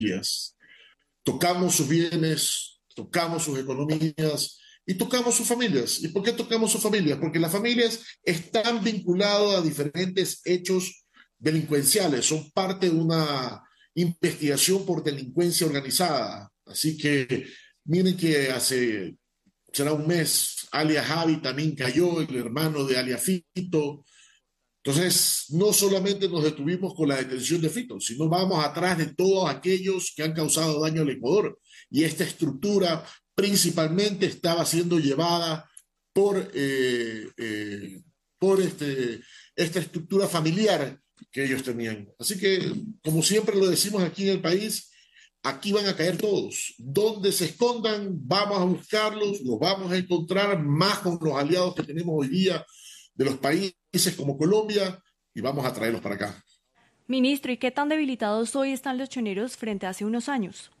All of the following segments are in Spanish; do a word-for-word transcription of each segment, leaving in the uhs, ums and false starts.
familias. Tocamos sus bienes, tocamos sus economías y tocamos sus familias. ¿Y por qué tocamos sus familias? Porque las familias están vinculadas a diferentes hechos delincuenciales, son parte de una investigación por delincuencia organizada. Así que miren que hace, será un mes, alias Javi también cayó, el hermano de alias Fito. Entonces, no solamente nos detuvimos con la detención de Fito, sino vamos atrás de todos aquellos que han causado daño al Ecuador. Y esta estructura principalmente estaba siendo llevada por, eh, eh, por este, esta estructura familiar que ellos tenían. Así que, como siempre lo decimos aquí en el país, aquí van a caer todos. Donde se escondan, vamos a buscarlos, los vamos a encontrar más con los aliados que tenemos hoy día de los países como Colombia y vamos a traerlos para acá. Ministro, ¿y qué tan debilitados hoy están los choneros frente a hace unos años?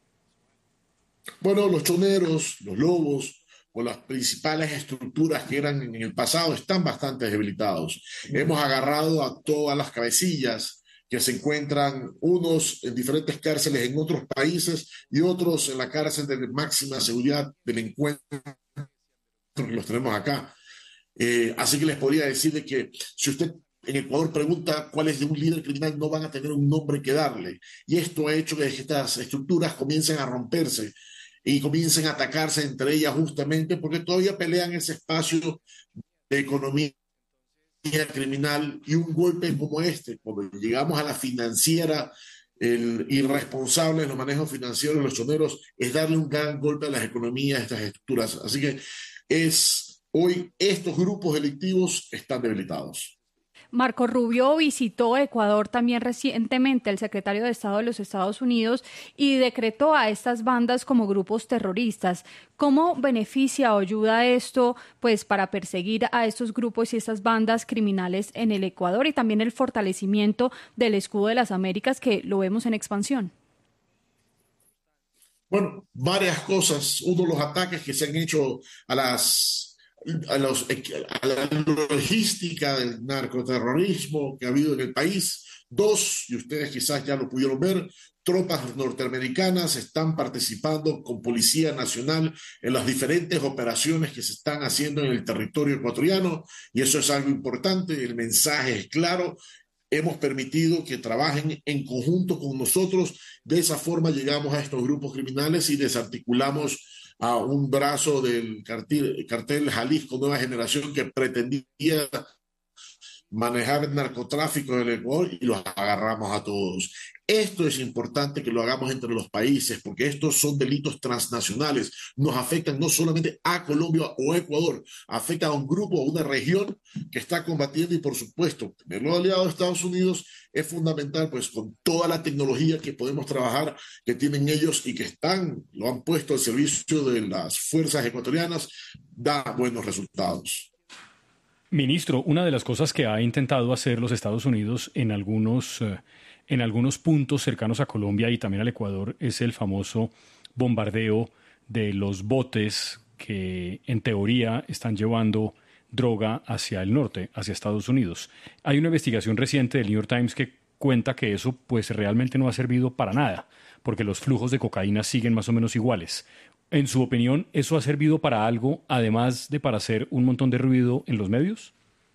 Bueno, los choneros, los lobos o las principales estructuras que eran en el pasado están bastante debilitados. Hemos agarrado a todas las cabecillas que se encuentran, unos en diferentes cárceles en otros países y otros en la cárcel de máxima seguridad delincuentes que los tenemos acá. Eh, así que les podría decir de que si usted en Ecuador pregunta cuál es de un líder criminal, no van a tener un nombre que darle. Y esto ha hecho que estas estructuras comiencen a romperse y comiencen a atacarse entre ellas justamente porque todavía pelean ese espacio de economía criminal y un golpe como este, cuando llegamos a la financiera, el irresponsable en los manejos financieros de los choneros, es darle un gran golpe a las economías, a estas estructuras. Así que es hoy estos grupos delictivos están debilitados. Marco Rubio visitó Ecuador también recientemente, el secretario de Estado de los Estados Unidos, y decretó a estas bandas como grupos terroristas. ¿Cómo beneficia o ayuda esto pues, para perseguir a estos grupos y estas bandas criminales en el Ecuador y también el fortalecimiento del escudo de las Américas que lo vemos en expansión? Bueno, varias cosas. Uno, los ataques que se han hecho a las a, los, a la logística del narcoterrorismo que ha habido en el país. Dos, y ustedes quizás ya lo pudieron ver, tropas norteamericanas están participando con Policía Nacional en las diferentes operaciones que se están haciendo en el territorio ecuatoriano, y eso es algo importante, el mensaje es claro. Hemos permitido que trabajen en conjunto con nosotros. De esa forma llegamos a estos grupos criminales y desarticulamos a un brazo del cartel, cartel Jalisco Nueva Generación que pretendía manejar el narcotráfico en el Ecuador y los agarramos a todos. Esto es importante que lo hagamos entre los países porque estos son delitos transnacionales. Nos afectan no solamente a Colombia o Ecuador, afectan a un grupo, a una región que está combatiendo y por supuesto, tenerlo aliado a Estados Unidos es fundamental pues con toda la tecnología que podemos trabajar, que tienen ellos y que están, lo han puesto al servicio de las fuerzas ecuatorianas, da buenos resultados. Ministro, una de las cosas que ha intentado hacer los Estados Unidos en algunos, eh, en algunos puntos cercanos a Colombia y también al Ecuador es el famoso bombardeo de los botes que en teoría están llevando droga hacia el norte, hacia Estados Unidos. Hay una investigación reciente del New York Times que cuenta que eso pues realmente no ha servido para nada, porque los flujos de cocaína siguen más o menos iguales. En su opinión, ¿eso ha servido para algo, además de para hacer un montón de ruido en los medios?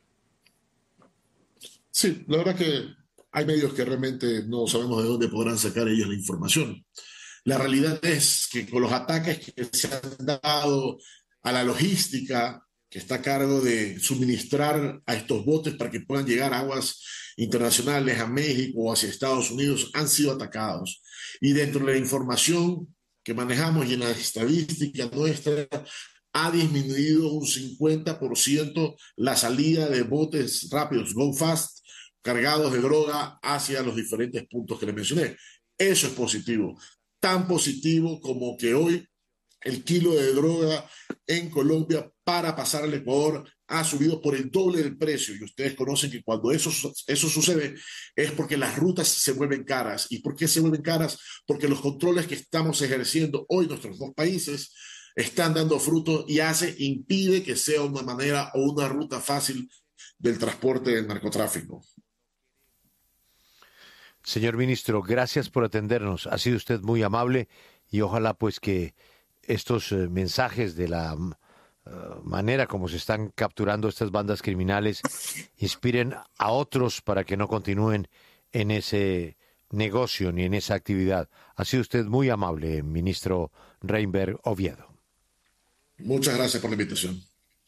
Sí, la verdad que hay medios que realmente no sabemos de dónde podrán sacar ellos la información. La realidad es que con los ataques que se han dado a la logística que está a cargo de suministrar a estos botes para que puedan llegar a aguas internacionales, a México o hacia Estados Unidos, han sido atacados. Y dentro de la información que manejamos y en la estadística nuestra, ha disminuido un cincuenta por ciento la salida de botes rápidos, go fast, cargados de droga hacia los diferentes puntos que le mencioné. Eso es positivo. Tan positivo como que hoy el kilo de droga en Colombia para pasar al Ecuador ha subido por el doble del precio. Y ustedes conocen que cuando eso, eso sucede es porque las rutas se vuelven caras. ¿Y por qué se vuelven caras? Porque los controles que estamos ejerciendo hoy en nuestros dos países están dando fruto y hace, impide que sea una manera o una ruta fácil del transporte del narcotráfico. Señor ministro, gracias por atendernos. Ha sido usted muy amable y ojalá pues que estos eh, mensajes de la uh, manera como se están capturando estas bandas criminales inspiren a otros para que no continúen en ese negocio ni en esa actividad. Ha sido usted muy amable, ministro Reimberg Oviedo. Muchas gracias por la invitación.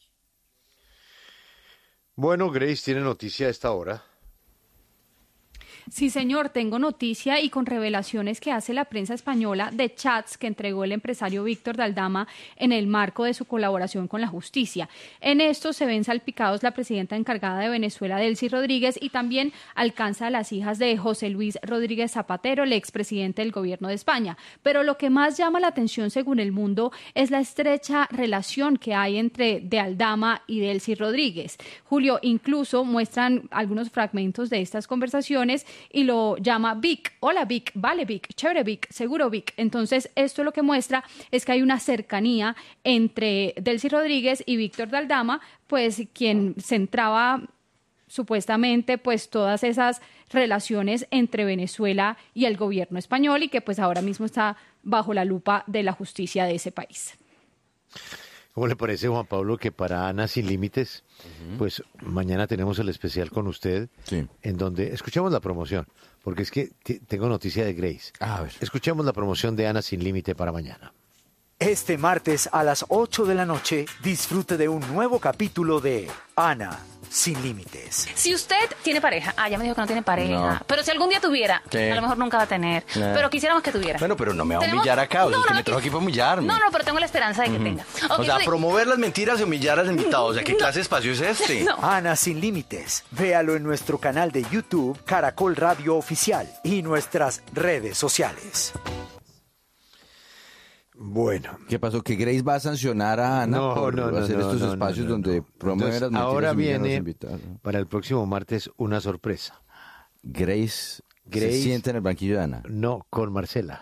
Bueno, Grace tiene noticia a esta hora. Sí, señor, tengo noticia y con revelaciones que hace la prensa española de chats que entregó el empresario Víctor de Aldama en el marco de su colaboración con la justicia. En esto se ven salpicados la presidenta encargada de Venezuela, Delcy Rodríguez, y también alcanza a las hijas de José Luis Rodríguez Zapatero, el expresidente del gobierno de España. Pero lo que más llama la atención, según El Mundo, es la estrecha relación que hay entre de Aldama y Delcy Rodríguez. Julio, incluso muestran algunos fragmentos de estas conversaciones y lo llama Vic. Hola Vic, vale Vic, chévere Vic, seguro Vic. Entonces esto lo que muestra es que hay una cercanía entre Delcy Rodríguez y Víctor de Aldama, pues quien centraba supuestamente pues todas esas relaciones entre Venezuela y el gobierno español y que pues ahora mismo está bajo la lupa de la justicia de ese país. ¿Cómo le parece, Juan Pablo, que para Ana Sin Límites, uh-huh. pues mañana tenemos el especial con usted, sí. en donde escuchemos la promoción, porque es que t- tengo noticia de Grace. Ah, a ver. Escuchemos la promoción de Ana Sin Límite para mañana. Este martes a las ocho de la noche, disfrute de un nuevo capítulo de Ana Sin Límites. Si usted tiene pareja, ah, ya me dijo que no tiene pareja, No. pero si algún día tuviera, ¿Qué? a lo mejor nunca va a tener, No. pero quisiéramos que tuviera. Bueno, pero no me va a ¿Tenemos? humillar acá, o sea, No, usted no, me aquí- trajo aquí para humillarme. No, no, pero tengo la esperanza de que tenga. Ok, O sea, pues- promover las mentiras y humillar al invitado, o sea, ¿qué clase de espacio es este? No. Ana Sin Límites. Véalo en nuestro canal de YouTube, Caracol Radio Oficial, y nuestras redes sociales. Bueno. ¿Qué pasó? ¿Que Grace va a sancionar a Ana No, por no, no, hacer no, estos no, espacios no, no, donde no. promueve Entonces, las mentiras ahora y humilla a los viene invitados? para el próximo martes una sorpresa. Grace, Grace- se sienta en el banquillo de Ana. No, con Marcela.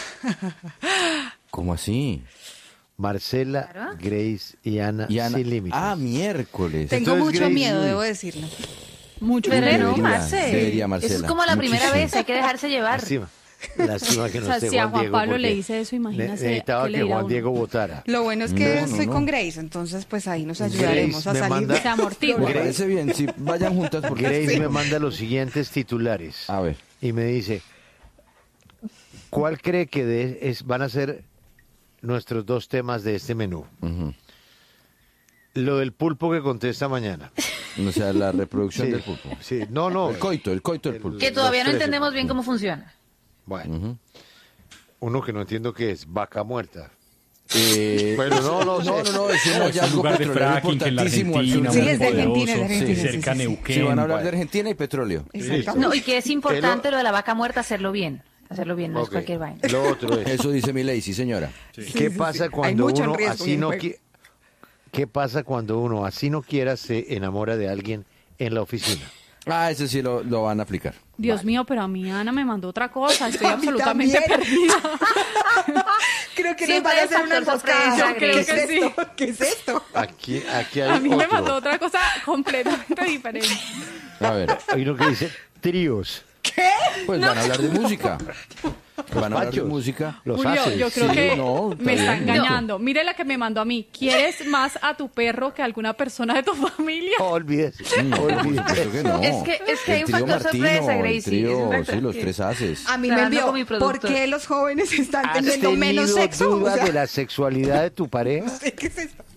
¿Cómo así? Marcela, Claro. Grace y Ana, Y Ana- Sin Límites. Ah, miércoles. Tengo Entonces, mucho Grace, miedo, uy. debo decirlo. Mucho Pero dinero. no, Debería, Marce. debería, Marcela. Eso es como la primera Muchísimo. vez, hay que dejarse llevar. Lástima. Lástima que no O sea, esté si a Juan Juan Diego. Pablo porque le dice eso, imagínese ne- Necesitaba qué le que dirá Juan uno. Diego votara. Lo bueno es que No, no, estoy no. con Grace, entonces pues ahí nos Grace ayudaremos a me salir. manda- Se amortigua. Me parece bien, sí, vayan juntas porque... Grace me manda los siguientes titulares A ver. y me dice, ¿cuál cree que de- es, van a ser nuestros dos temas de este menú? Ujú. Lo del pulpo que contesta mañana. O sea, la reproducción Sí, del pulpo. sí, no, no. El coito, el coito del pulpo. Que todavía no Los tres, entendemos sí. bien cómo funciona. Bueno, Ujú. uno que no entiendo qué es, vaca muerta. Eh, Bueno, no, no, no, no, no, es un Es un hallazgo lugar de petrolero fracking que en la importantísimo al Argentina, sur. Sí, es de muy Argentina, es de poderoso, Argentina, sí, cerca a sí, sí. Neuquén. Sí, van a hablar de Argentina y petróleo. Exacto. No, y que es importante lo de la vaca muerta, hacerlo bien. Hacerlo bien, no es Ok. cualquier vaina. Lo otro es, Eso dice mi ley, sí señora. ¿qué pasa cuando mucho uno riesgo así en no juego. qui- ¿Qué pasa cuando uno así no quiera se enamora de alguien en la oficina? Ah, ese sí lo, lo van a aplicar. Dios mío, pero a mí Ana me mandó otra cosa. Estoy A mí absolutamente también. perdida. Creo que nos Siempre van a hay hacer una factor emboscada. sorpresa, ¿Qué creo es que sí. esto? ¿Qué es esto? Aquí, aquí hay A mí me otro. mandó otra cosa completamente diferente. A ver, Hay uno que dice tríos. pues van a hablar de música. Van a hablar de machos. música. Los Julio, haces. yo creo Sí, que no, está me está bien. engañando. Mire la que me mandó a mí. ¿Quieres más a tu perro que a alguna persona de tu familia? No, olvídese. Mm, por olvídese. supuesto que no. Es que- es que hay El un trío factor Martino, sorpresa, el Gracie, trío, es un factor sí, los que- tres haces. A mí me Trabajando envió, con mi ¿por productor. qué los jóvenes están ¿Has teniendo menos tenido sexo? O dudas sea, de la sexualidad de tu pareja? ¿qué es esto?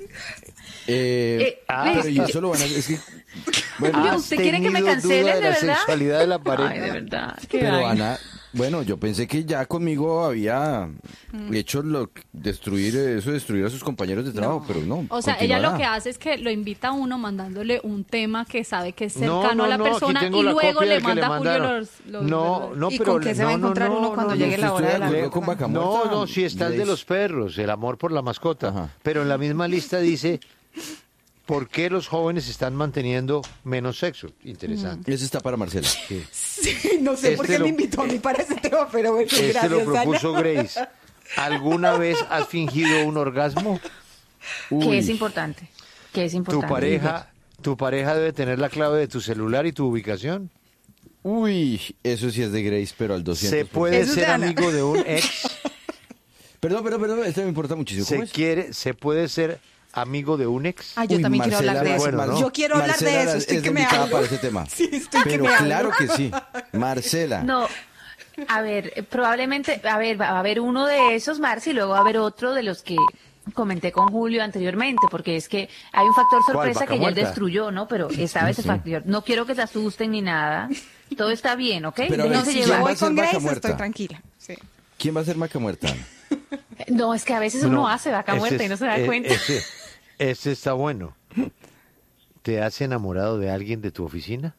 Eh, Eh, ah, Liz, pero y eso lo van a es que, bueno, Yo, ¿Has ¿usted quiere que me tenido cancelen, duda de de la verdad? sexualidad de la pareja? Ay, de verdad. qué pero vaina. Ana, bueno, yo pensé que ya conmigo había hecho lo destruir eso, destruir a sus compañeros de trabajo, pero no. O sea, ella lo continuará. que hace es que lo invita a uno mandándole un tema que sabe que es No, cercano no, a la no, aquí persona tengo y la luego copia le del que manda a Julio mandaron. los, los- No, los- no, ¿Y pero con qué se va a no, no, encontrar no, uno cuando no, llegue no, la Estoy hora de de la acuerdo con Vaca No, Muerta, no, sí está el de Grace. los perros, el amor por la mascota. Ajá. Pero en la misma lista dice, ¿por qué los jóvenes están manteniendo menos sexo? Interesante. Ese está para Marcela. Sí, no sé por Este qué lo- me invitó a mí para ese tema, pero bueno, Este gracias, lo propuso Ana. Grace. ¿Alguna vez has fingido un orgasmo? Que es importante. Que es ¿Tu importante. pareja, tu pareja debe tener la clave de tu celular y tu ubicación? Uy, eso sí es de Grace, pero al doscientos. ¿Se puede Eso ser es Ana. amigo de un ex? Perdón, perdón, perdón, esto me importa muchísimo. ¿Cómo ¿Se es? quiere, se puede ser amigo de un ex? Ah, yo Uy, también quiero Marcela hablar de eso. Bueno, ¿no? Yo quiero hablar Marcela de eso. Estoy es que la me invitada hablo. para ese tema. Sí, estoy que Pero me hablo. claro que sí. Marcela. No, a ver, eh, probablemente, a ver, va a haber uno de esos, Marci, y luego va a haber otro de los que comenté con Julio anteriormente, porque es que hay un factor ¿Cuál? sorpresa ¿Vaca que ya él muerta? destruyó, ¿no? Pero esta vez es factor. No quiero que se asusten ni nada. Todo está bien, ¿ok? Pero a ver, No, Déjense si ¿quién yo va a voy llevar. ser con vaca Grace, muerta? estoy tranquila. Sí. ¿Quién va a ser Maca Muerta? No, es que a veces uno hace vaca ese muerta y es- no se da e- cuenta. Ese, ese está bueno. ¿Te has enamorado de alguien de tu oficina?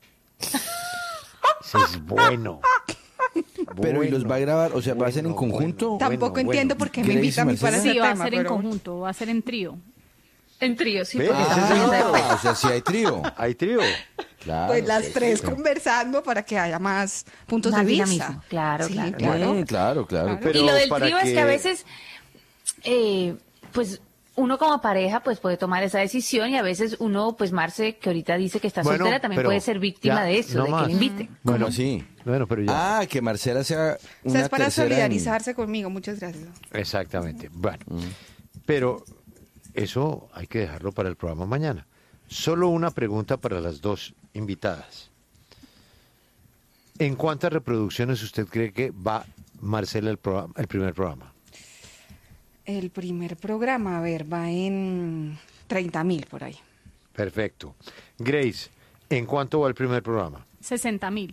Ese es bueno. Pero ¿y los va a grabar? O sea, ¿va a ser en Bueno, conjunto? bueno. Tampoco entiendo por qué me Grace invita a mí para Marcela. ese Sí, va a tema. ser en pero- conjunto, va a ser en trío. En trío, sí, Ve, porque ese estamos es en el esta otro. época. Ah, o sea, sí hay trío. Hay trío. Claro. Pues las tres perfecto. conversando para que haya más puntos Más de vista. dinamismo, claro, Sí, claro, claro. Mm, claro, claro. Pero y lo del para trío es que- que a veces, eh, pues uno como pareja pues puede tomar esa decisión y a veces uno, pues Marce, que ahorita dice que está Bueno, soltera, también pero puede ser víctima ya, de eso, no de más. que le inviten. ¿Cómo así? Bueno, pero ya. Ah, que Marcela sea O una sea, es para tercera en- solidarizarse conmigo. Muchas gracias. Exactamente. Bueno, Mm. pero eso hay que dejarlo para el programa mañana. Solo una pregunta para las dos invitadas. ¿En cuántas reproducciones usted cree que va Marcela el, programa, el primer programa? El primer programa, a ver, va en treinta mil por ahí. Perfecto. Grace, ¿en cuánto va el primer programa? sesenta mil.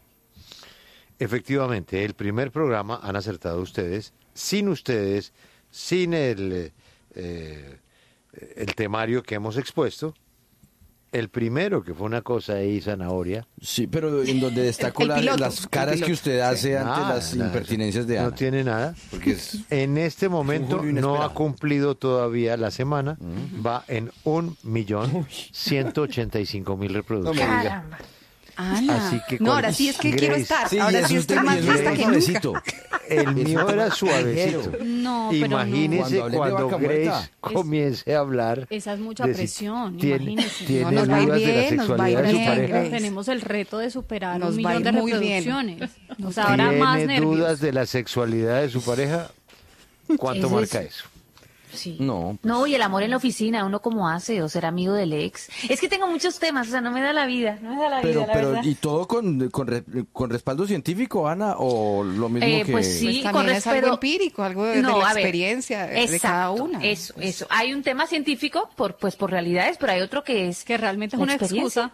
Efectivamente, el primer programa han acertado ustedes, sin ustedes, sin el, eh, el temario que hemos expuesto. El primero, que fue una cosa ahí, zanahoria. Sí, pero en donde destacó El la- piloto, las el caras que piloto, usted hace ante Nada, las nada, impertinencias de Ana. No tiene nada. Porque es... En este momento Julio no inesperado. ha cumplido todavía la semana. Va en un millón ciento ochenta y cinco mil reproducciones. No me diga. Caramba. Ana. Así que no, con- ahora sí es que Grace. quiero estar. Sí, ahora es sí usted estoy más y es lista un que suavecito. nunca. El mío era ligero. suavecito. No, pero no. Imagínese Cuando hablé de cuando vaca Grace muerta. comience a hablar. Esa es mucha de si presión, tiene, imagínese. tiene No, nos va a ir dudas de la bien, nos va a ir sexualidad de su bien, pareja. Grace. Tenemos el reto de superar Nos un va a millón ir de muy bien. reproducciones. O sea, ahora más ¿Tiene nervios. dudas de la sexualidad de su pareja? ¿Cuánto Ese marca es- eso? Sí. No, pues- No, y el amor en la oficina, uno cómo hace, o ser amigo del ex. Es que tengo muchos temas, o sea, no me da la vida, no me da la Pero, vida, la pero, verdad. ¿y todo con, con, re- con respaldo científico, Ana? ¿O lo mismo Eh, que...? pues sí, Pues con también es algo respeto- empírico, algo de, de No, la a ver, experiencia de, de exacto, cada una. Eso, eso. Hay un tema científico por, pues, por realidades, pero hay otro que es Que realmente es la una experiencia.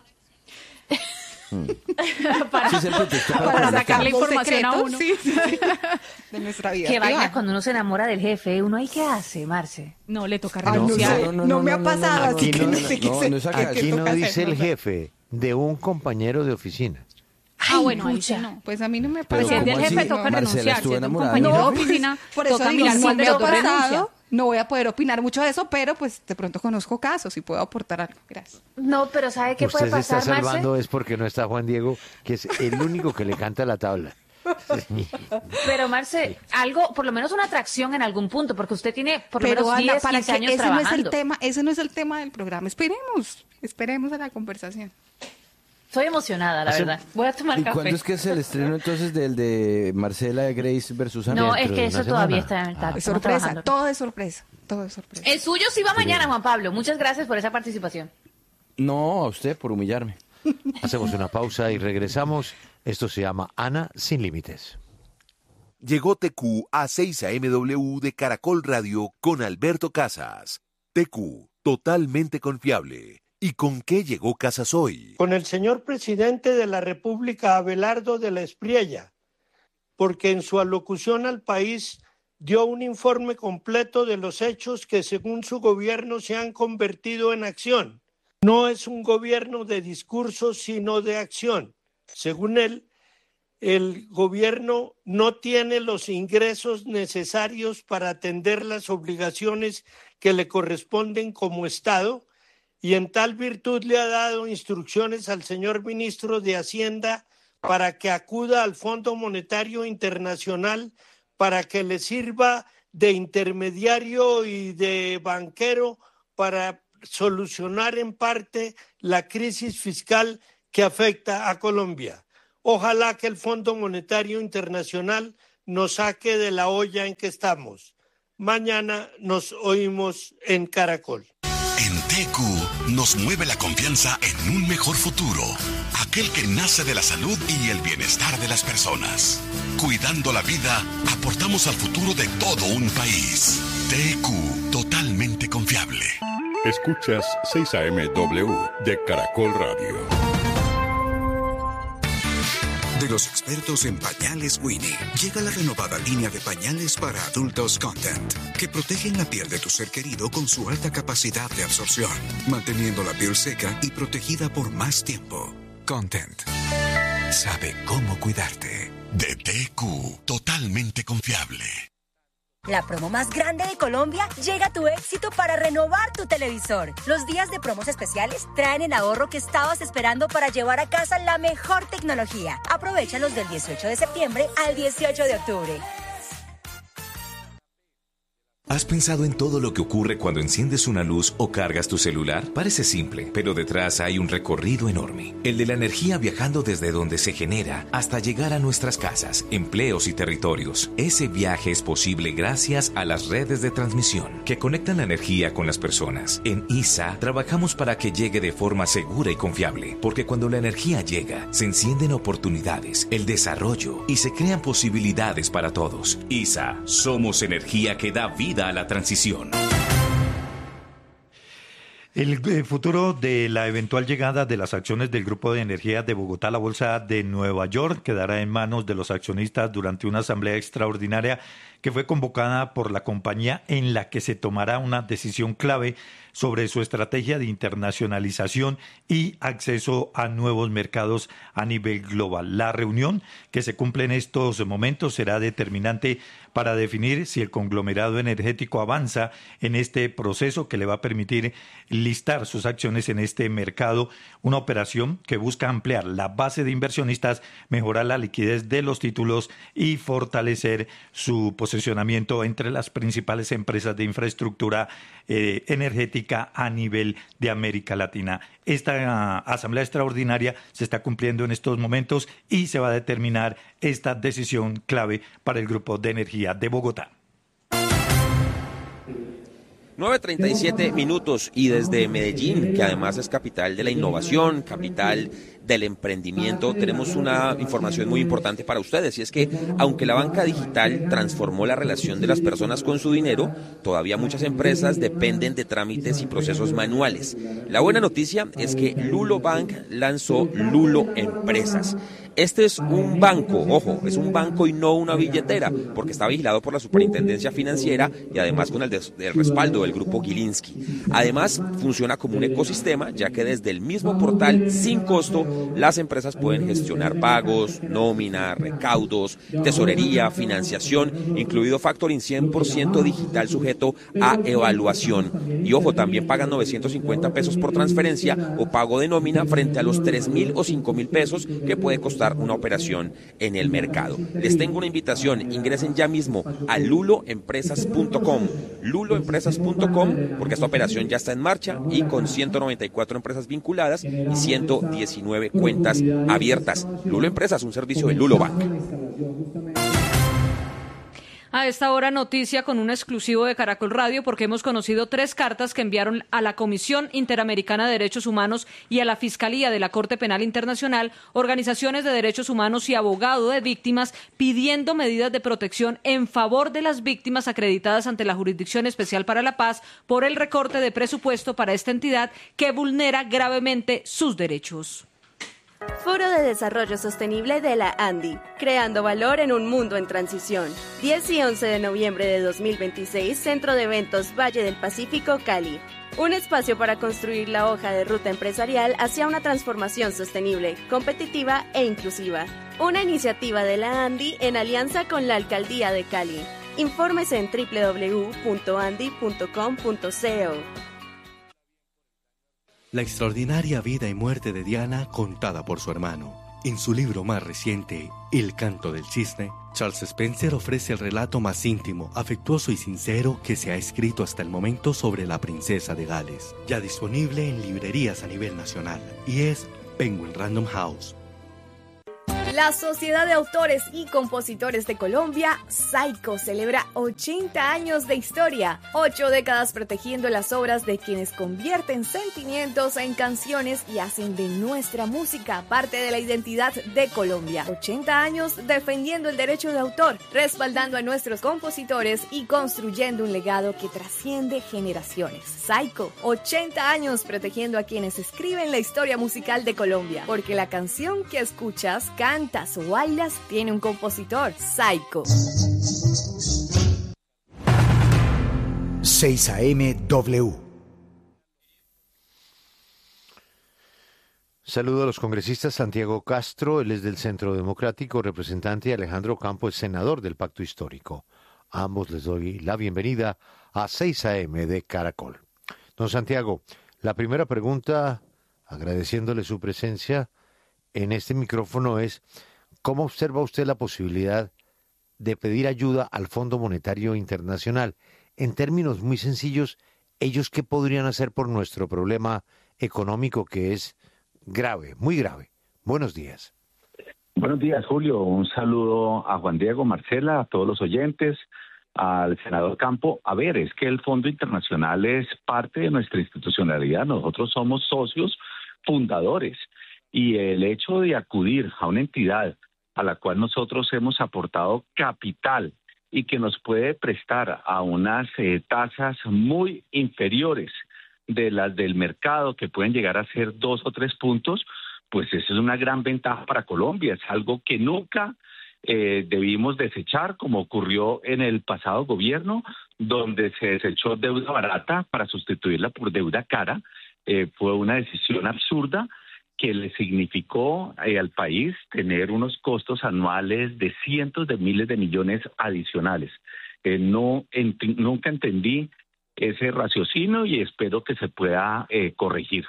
para, Sí, es el pretexto para para poner sacarle Los información a secretos, uno. sí, sí, sí, de nuestra vida. Que vaya privada. cuando uno se enamora del jefe, uno ahí qué hace, Marce. No, le toca Ay, no, renunciar. no, no me ha pasado, así no, que no, no sé qué no, sé- no es acá, qué Aquí no toca dice hacer, el no sé. jefe de un compañero de oficina. Ah, bueno, ahí sí pucha. no. Pues a mí no me Pero Pues si pasa. es del ¿cómo jefe así? toca Marcela renunciar. estuvo Si es de un enamorada. compañero No, de oficina, por eso toca digo, mirar no cuál me de ha los dos renuncia. pasado, no voy a poder opinar mucho de eso, pero pues de pronto conozco casos y puedo aportar algo. Gracias. No, pero ¿sabe qué Usted puede se está pasar, Marce? salvando es porque no está Juan Diego, que es el único que le canta la tabla. Sí. Pero Marce, algo, por lo menos una atracción en algún punto, porque usted tiene por lo Pero menos Ana, diez, para quince que años ese no es el trabajando. tema, ese no es el tema del programa. Esperemos, esperemos a la conversación. Estoy emocionada, la Hace- verdad. Voy a tomar ¿Y café. cuándo es que es el estreno entonces del de Marcela Grace versus Ana? No, es Dentro que de eso una todavía semana. está en está, Es estamos sorpresa, trabajando. todo es sorpresa, todo es sorpresa. El suyo sí va mañana, Juan Pablo. Muchas gracias por esa participación. No, a usted por humillarme. Hacemos una pausa y regresamos. Esto se llama Ana sin límites. Llegó T Q a seis A M W de Caracol Radio con Alberto Casas. T Q, totalmente confiable. ¿Y con qué llegó Casas hoy? Con el señor presidente de la República, Abelardo de la Espriella, porque en su alocución al país dio un informe completo de los hechos que según su gobierno se han convertido en acción. No es un gobierno de discursos, sino de acción. Según él, el gobierno no tiene los ingresos necesarios para atender las obligaciones que le corresponden como Estado, y en tal virtud le ha dado instrucciones al señor ministro de Hacienda para que acuda al Fondo Monetario Internacional para que le sirva de intermediario y de banquero para solucionar en parte la crisis fiscal que afecta a Colombia. Ojalá que el Fondo Monetario Internacional nos saque de la olla en que estamos. Mañana nos oímos en Caracol. En T Q nos mueve la confianza en un mejor futuro, aquel que nace de la salud y el bienestar de las personas. Cuidando la vida, aportamos al futuro de todo un país. T Q, totalmente confiable. Escuchas seis A M W de Caracol Radio. De los expertos en pañales Winnie, llega la renovada línea de pañales para adultos Content, que protegen la piel de tu ser querido con su alta capacidad de absorción, manteniendo la piel seca y protegida por más tiempo. Content sabe cómo cuidarte. De T Q, totalmente confiable. La promo más grande de Colombia llega a tu éxito para renovar tu televisor. Los días de promos especiales traen el ahorro que estabas esperando para llevar a casa la mejor tecnología. Aprovéchalos del dieciocho de septiembre al dieciocho de octubre. ¿Has pensado en todo lo que ocurre cuando enciendes una luz o cargas tu celular? Parece simple, pero detrás hay un recorrido enorme. El de la energía viajando desde donde se genera hasta llegar a nuestras casas, empleos y territorios. Ese viaje es posible gracias a las redes de transmisión que conectan la energía con las personas. En I S A trabajamos para que llegue de forma segura y confiable, porque cuando la energía llega, se encienden oportunidades, el desarrollo y se crean posibilidades para todos. I S A, somos energía que da vida a la transición. El, el futuro de la eventual llegada de las acciones del Grupo de Energía de Bogotá a la Bolsa de Nueva York quedará en manos de los accionistas durante una asamblea extraordinaria que fue convocada por la compañía, en la que se tomará una decisión clave sobre su estrategia de internacionalización y acceso a nuevos mercados a nivel global. La reunión, que se cumple en estos momentos, será determinante para definir si el conglomerado energético avanza en este proceso que le va a permitir listar sus acciones en este mercado, una operación que busca ampliar la base de inversionistas, mejorar la liquidez de los títulos y fortalecer su posicionamiento entre las principales empresas de infraestructura eh, energética a nivel de América Latina. Esta uh, asamblea extraordinaria se está cumpliendo en estos momentos y se va a determinar esta decisión clave para el Grupo de Energía de Bogotá. nueve treinta y siete minutos, y desde Medellín, que además es capital de la innovación, capital del emprendimiento, tenemos una información muy importante para ustedes, y es que aunque la banca digital transformó la relación de las personas con su dinero, todavía muchas empresas dependen de trámites y procesos manuales. La buena noticia es que Lulo Bank lanzó Lulo Empresas. Este es un banco, ojo, es un banco y no una billetera, porque está vigilado por la Superintendencia Financiera y además con el, des, el respaldo del Grupo Gilinski. Además, funciona como un ecosistema, ya que desde el mismo portal, sin costo, las empresas pueden gestionar pagos, nómina, recaudos, tesorería, financiación, incluido factoring cien por ciento digital sujeto a evaluación. Y ojo, también pagan novecientos cincuenta pesos por transferencia o pago de nómina frente a los tres mil o cinco mil pesos que puede costar una operación en el mercado. Les tengo una invitación, ingresen ya mismo a lulo empresas punto com, lulo empresas punto com, porque esta operación ya está en marcha y con ciento noventa y cuatro empresas vinculadas y ciento diecinueve cuentas abiertas. Lulo Empresas, un servicio de Lulo Bank. A esta hora, noticia con un exclusivo de Caracol Radio, porque hemos conocido tres cartas que enviaron a la Comisión Interamericana de Derechos Humanos y a la Fiscalía de la Corte Penal Internacional, organizaciones de derechos humanos y abogado de víctimas, pidiendo medidas de protección en favor de las víctimas acreditadas ante la Jurisdicción Especial para la Paz por el recorte de presupuesto para esta entidad que vulnera gravemente sus derechos. Foro de Desarrollo Sostenible de la ANDI, creando valor en un mundo en transición. diez y once de noviembre de dos mil veintiséis, Centro de Eventos Valle del Pacífico, Cali. Un espacio para construir la hoja de ruta empresarial hacia una transformación sostenible, competitiva e inclusiva. Una iniciativa de la ANDI en alianza con la Alcaldía de Cali. Infórmese en doble u doble u doble u punto andi punto com punto co. La extraordinaria vida y muerte de Diana contada por su hermano. En su libro más reciente, El canto del cisne, Charles Spencer ofrece el relato más íntimo, afectuoso y sincero que se ha escrito hasta el momento sobre la princesa de Gales. Ya disponible en librerías a nivel nacional, y es Penguin Random House. La Sociedad de Autores y Compositores de Colombia, SAICO, celebra ochenta años de historia, ocho décadas protegiendo las obras de quienes convierten sentimientos en canciones y hacen de nuestra música parte de la identidad de Colombia. ochenta años defendiendo el derecho de autor, respaldando a nuestros compositores y construyendo un legado que trasciende generaciones. SAICO, ochenta años protegiendo a quienes escriben la historia musical de Colombia, porque la canción que escuchas, cantas o bailas tiene un compositor. SAICO. seis A M W. Saludo a los congresistas. Santiago Castro, él es del Centro Democrático, representante, y Alejandro Campo es senador del Pacto Histórico. A ambos les doy la bienvenida a seis A M de Caracol. Don Santiago, la primera pregunta, agradeciéndole su presencia en este micrófono, es ¿cómo observa usted la posibilidad de pedir ayuda al Fondo Monetario Internacional? En términos muy sencillos, ¿ellos qué podrían hacer por nuestro problema económico que es grave, muy grave? Buenos días. Buenos días, Julio. Un saludo a Juan Diego, Marcela, a todos los oyentes, al senador Campo. A ver, es que el Fondo Internacional es parte de nuestra institucionalidad. Nosotros somos socios fundadores. Y el hecho de acudir a una entidad a la cual nosotros hemos aportado capital y que nos puede prestar a unas eh, tasas muy inferiores de las del mercado, que pueden llegar a ser dos o tres puntos, pues eso es una gran ventaja para Colombia. Es algo que nunca eh, debimos desechar, como ocurrió en el pasado gobierno, donde se desechó deuda barata para sustituirla por deuda cara. Eh, fue una decisión absurda que le significó eh, al país tener unos costos anuales de cientos de miles de millones adicionales. Eh, no ent- nunca entendí ese raciocinio y espero que se pueda eh, corregir.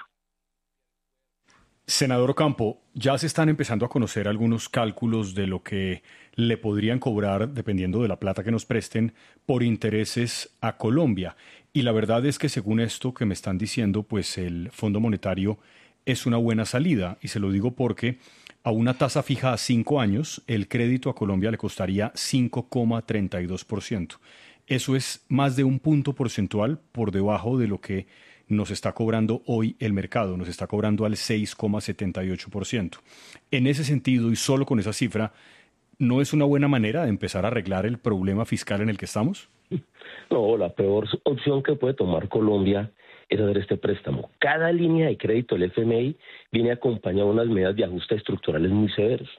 Senador Campo, ya se están empezando a conocer algunos cálculos de lo que le podrían cobrar, dependiendo de la plata que nos presten, por intereses a Colombia. Y la verdad es que según esto que me están diciendo, pues el Fondo Monetario es una buena salida, y se lo digo porque a una tasa fija a cinco años, el crédito a Colombia le costaría cinco coma treinta y dos por ciento. Eso es más de un punto porcentual por debajo de lo que nos está cobrando hoy el mercado, nos está cobrando al seis coma setenta y ocho por ciento. En ese sentido, y solo con esa cifra, ¿no es una buena manera de empezar a arreglar el problema fiscal en el que estamos? No, la peor opción que puede tomar Colombia es hacer este préstamo. Cada línea de crédito del F M I viene acompañada de unas medidas de ajuste estructurales muy severos.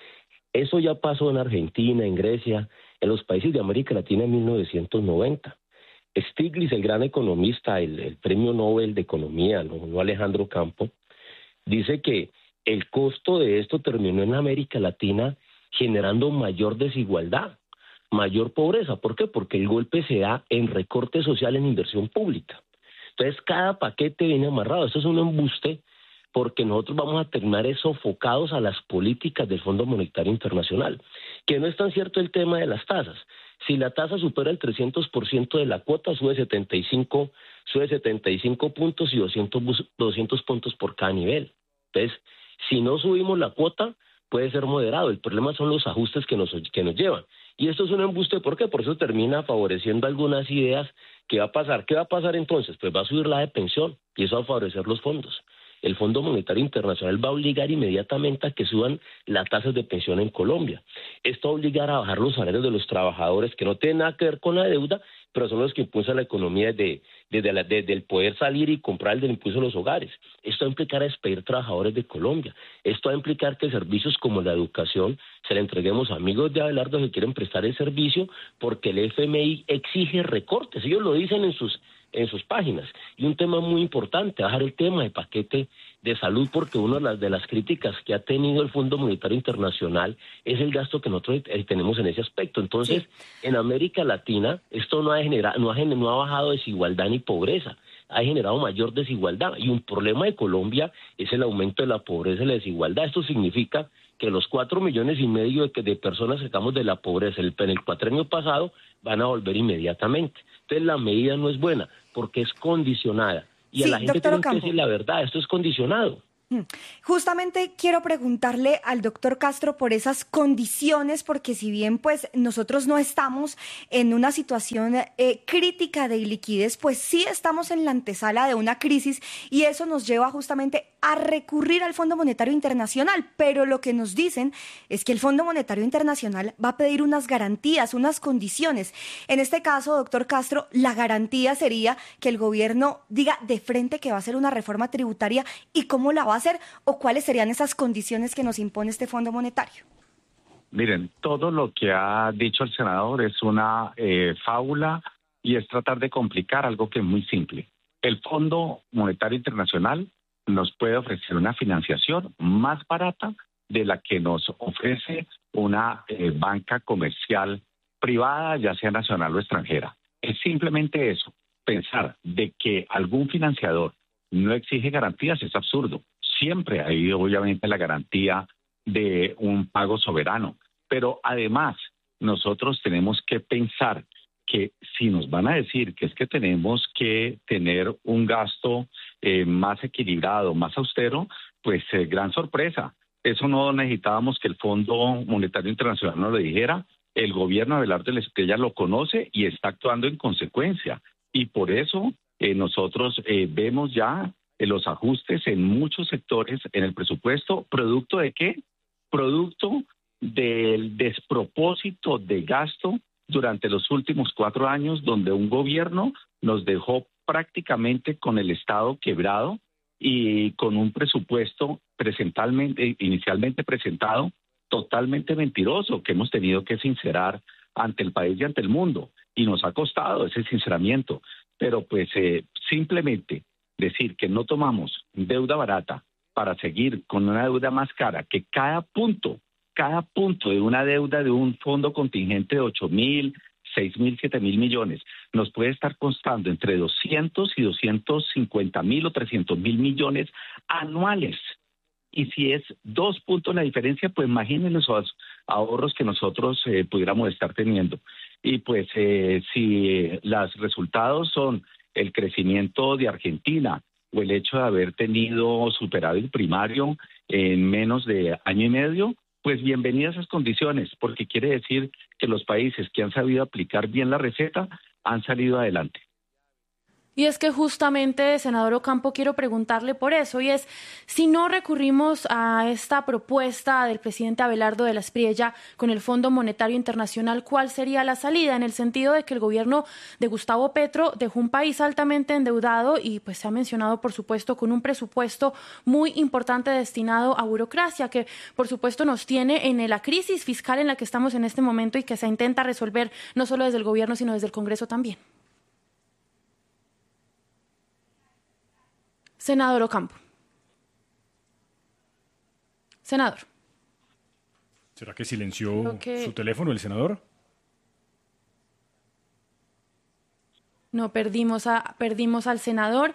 Eso ya pasó en Argentina, en Grecia, en los países de América Latina en mil novecientos noventa. Stiglitz, el gran economista, el, el premio Nobel de Economía, no, no Alejandro Campo, dice que el costo de esto terminó en América Latina generando mayor desigualdad, mayor pobreza. ¿Por qué? Porque el golpe se da en recorte social en inversión pública. Entonces, cada paquete viene amarrado. Eso es un embuste porque nosotros vamos a terminar sofocados a las políticas del Fondo Monetario Internacional. Que no es tan cierto el tema de las tasas. Si la tasa supera el trescientos por ciento de la cuota, sube setenta y cinco, sube setenta y cinco puntos y doscientos, doscientos puntos por cada nivel. Entonces, si no subimos la cuota, puede ser moderado. El problema son los ajustes que nos, que nos llevan. Y esto es un embuste, ¿por qué? Por eso termina favoreciendo algunas ideas. ¿Qué va a pasar? ¿Qué va a pasar entonces? Pues va a subir la de pensión y eso va a favorecer los fondos. El Fondo Monetario Internacional va a obligar inmediatamente a que suban las tasas de pensión en Colombia. Esto va a obligar a bajar los salarios de los trabajadores, que no tienen nada que ver con la deuda, pero son los que impulsan la economía desde, desde, la, desde el poder salir y comprar el del impulso de los hogares. Esto va a implicar a despedir trabajadores de Colombia. Esto va a implicar que servicios como la educación se le entreguemos a amigos de Abelardo que quieren prestar el servicio porque el F M I exige recortes. Ellos lo dicen en sus en sus páginas. Y un tema muy importante, bajar el tema de paquete de salud, porque una de las, de las críticas que ha tenido el Fondo Monetario Internacional es el gasto que nosotros tenemos en ese aspecto. Entonces, sí. En América Latina, esto no ha, generado, no, ha, no ha bajado desigualdad ni pobreza, ha generado mayor desigualdad. Y un problema de Colombia es el aumento de la pobreza y la desigualdad. Esto significa que los cuatro millones y medio de, de personas que sacamos de la pobreza el, en el cuatrienio pasado van a volver inmediatamente. Entonces la medida no es buena porque es condicionada. Y sí, a la gente tiene que decir la verdad, esto es condicionado. Justamente quiero preguntarle al doctor Castro por esas condiciones, porque si bien pues nosotros no estamos en una situación eh, crítica de iliquidez, pues sí estamos en la antesala de una crisis y eso nos lleva justamente a recurrir al Fondo Monetario Internacional, pero lo que nos dicen es que el Fondo Monetario Internacional va a pedir unas garantías, unas condiciones. En este caso, doctor Castro, la garantía sería que el gobierno diga de frente que va a hacer una reforma tributaria y cómo la va a hacer o cuáles serían esas condiciones que nos impone este Fondo Monetario. Miren, todo lo que ha dicho el senador es una eh, fábula y es tratar de complicar algo que es muy simple. El Fondo Monetario Internacional nos puede ofrecer una financiación más barata de la que nos ofrece una eh, banca comercial privada, ya sea nacional o extranjera. Es simplemente eso. Pensar de que algún financiador no exige garantías es absurdo. Siempre ha habido obviamente la garantía de un pago soberano, pero además nosotros tenemos que pensar que si nos van a decir que es que tenemos que tener un gasto eh, más equilibrado, más austero, pues eh, gran sorpresa. Eso no necesitábamos que el Fondo Monetario Internacional nos lo dijera. El gobierno de Abelardo de la Espriella lo conoce y está actuando en consecuencia. Y por eso eh, nosotros eh, vemos ya eh, los ajustes en muchos sectores en el presupuesto. ¿Producto de qué? Producto del despropósito de gasto durante los últimos cuatro años, donde un gobierno nos dejó prácticamente con el Estado quebrado y con un presupuesto presentalmente, inicialmente presentado totalmente mentiroso, que hemos tenido que sincerar ante el país y ante el mundo. Y nos ha costado ese sinceramiento. Pero pues eh, simplemente decir que no tomamos deuda barata para seguir con una deuda más cara, que cada punto Cada punto de una deuda de un fondo contingente de ocho mil, seis mil, siete mil millones nos puede estar costando entre doscientos y doscientos cincuenta mil o trescientos mil millones anuales. Y si es dos puntos la diferencia, pues imaginen los ahorros que nosotros eh, pudiéramos estar teniendo. Y pues eh, si los resultados son el crecimiento de Argentina o el hecho de haber tenido superávit primario en menos de año y medio, pues bienvenidas esas condiciones, porque quiere decir que los países que han sabido aplicar bien la receta han salido adelante. Y es que justamente, senador Ocampo, quiero preguntarle por eso, y es, si no recurrimos a esta propuesta del presidente Abelardo de la Espriella con el Fondo Monetario Internacional, ¿cuál sería la salida? En el sentido de que el gobierno de Gustavo Petro dejó un país altamente endeudado y pues se ha mencionado, por supuesto, con un presupuesto muy importante destinado a burocracia, que por supuesto nos tiene en la crisis fiscal en la que estamos en este momento y que se intenta resolver no solo desde el gobierno, sino desde el Congreso también. Senador Ocampo. Senador. ¿Será que silenció que... su teléfono el senador? No, perdimos, a, perdimos al senador.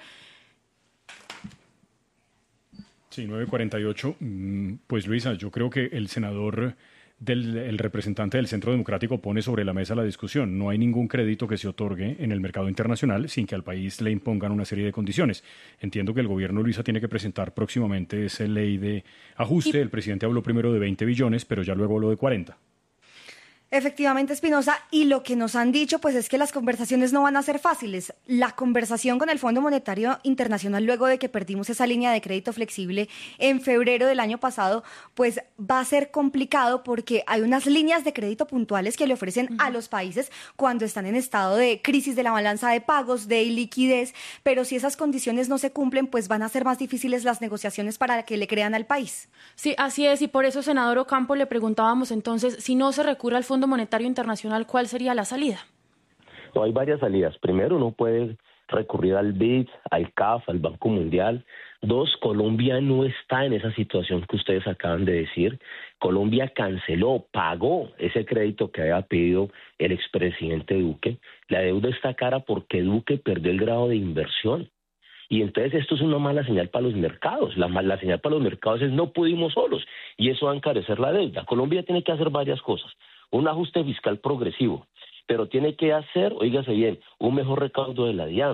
Sí, nueve cuarenta y ocho. Pues Luisa, yo creo que el senador... Del, el representante del Centro Democrático pone sobre la mesa la discusión. No hay ningún crédito que se otorgue en el mercado internacional sin que al país le impongan una serie de condiciones. Entiendo que el gobierno, Luisa, tiene que presentar próximamente esa ley de ajuste. El presidente habló primero de veinte billones, pero ya luego habló de cuarenta. Efectivamente, Espinosa, y lo que nos han dicho pues es que las conversaciones no van a ser fáciles. La conversación con el Fondo Monetario Internacional luego de que perdimos esa línea de crédito flexible en febrero del año pasado, pues va a ser complicado porque hay unas líneas de crédito puntuales que le ofrecen uh-huh. a los países cuando están en estado de crisis de la balanza de pagos, de iliquidez, pero si esas condiciones no se cumplen, pues van a ser más difíciles las negociaciones para que le crean al país. Sí, así es, y por eso, senador Ocampo, le preguntábamos entonces, si no se recurre al Fondo Monetario Internacional, ¿cuál sería la salida? No, hay varias salidas. Primero, uno puede recurrir al B I D, al C A F, al Banco Mundial. Dos, Colombia no está en esa situación que ustedes acaban de decir. Colombia canceló, pagó ese crédito que había pedido el expresidente Duque. La deuda está cara porque Duque perdió el grado de inversión. Y entonces esto es una mala señal para los mercados. La mala señal para los mercados es no pudimos solos y eso va a encarecer la deuda. Colombia tiene que hacer varias cosas. Un ajuste fiscal progresivo, pero tiene que hacer, oígase bien, un mejor recaudo de la DIAN,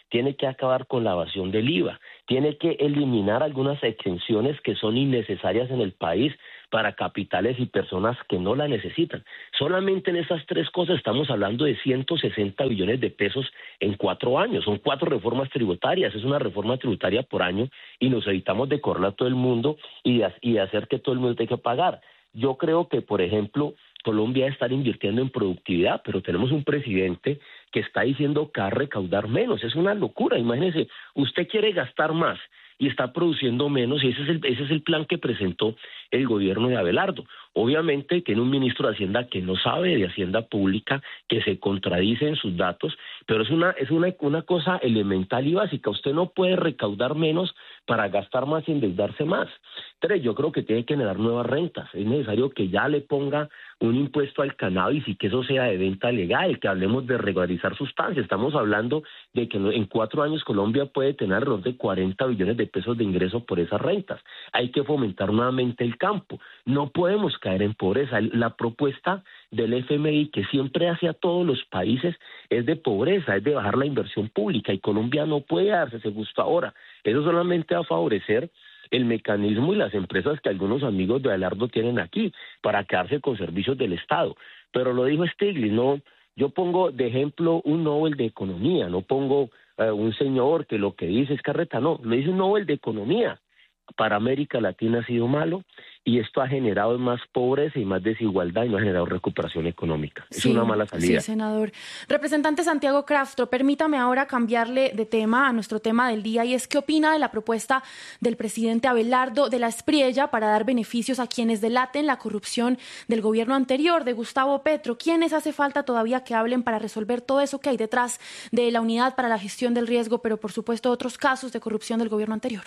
tiene que acabar con la evasión del I V A, tiene que eliminar algunas exenciones que son innecesarias en el país para capitales y personas que no la necesitan. Solamente en esas tres cosas estamos hablando de ciento sesenta billones de pesos en cuatro años. Son cuatro reformas tributarias, es una reforma tributaria por año y nos evitamos de correr a todo el mundo y de, y de hacer que todo el mundo tenga que pagar. Yo creo que, por ejemplo, Colombia debe estar invirtiendo en productividad, pero tenemos un presidente que está diciendo que va a recaudar menos. Es una locura. Imagínense, usted quiere gastar más y está produciendo menos, y ese es el, ese es el plan que presentó el gobierno de Abelardo. Obviamente tiene un ministro de Hacienda que no sabe de Hacienda Pública, que se contradice en sus datos, pero es una es una, una cosa elemental y básica. Usted no puede recaudar menos para gastar más y endeudarse más. Tres, yo creo que tiene que generar nuevas rentas. Es necesario que ya le ponga un impuesto al cannabis y que eso sea de venta legal, que hablemos de regularizar sustancias. Estamos hablando de que en cuatro años Colombia puede tener alrededor de cuarenta billones de pesos de ingresos por esas rentas. Hay que fomentar nuevamente el campo. No podemos caer en pobreza. La propuesta del F M I, que siempre hace a todos los países, es de pobreza, es de bajar la inversión pública, y Colombia no puede darse ese gusto ahora. Eso solamente va a favorecer el mecanismo y las empresas que algunos amigos de Abelardo tienen aquí para quedarse con servicios del Estado. Pero lo dijo Stiglitz, no, yo pongo de ejemplo un Nobel de Economía, no pongo uh, un señor que lo que dice es carreta, no, lo dice un Nobel de Economía. Para América Latina ha sido malo, y esto ha generado más pobreza y más desigualdad y no ha generado recuperación económica. Es sí, una mala salida. Sí, senador. Representante Santiago Crastro, permítame ahora cambiarle de tema a nuestro tema del día, y es ¿qué opina de la propuesta del presidente Abelardo de la Espriella para dar beneficios a quienes delaten la corrupción del gobierno anterior, de Gustavo Petro? ¿Quiénes hace falta todavía que hablen para resolver todo eso que hay detrás de la Unidad para la Gestión del Riesgo, pero por supuesto otros casos de corrupción del gobierno anterior?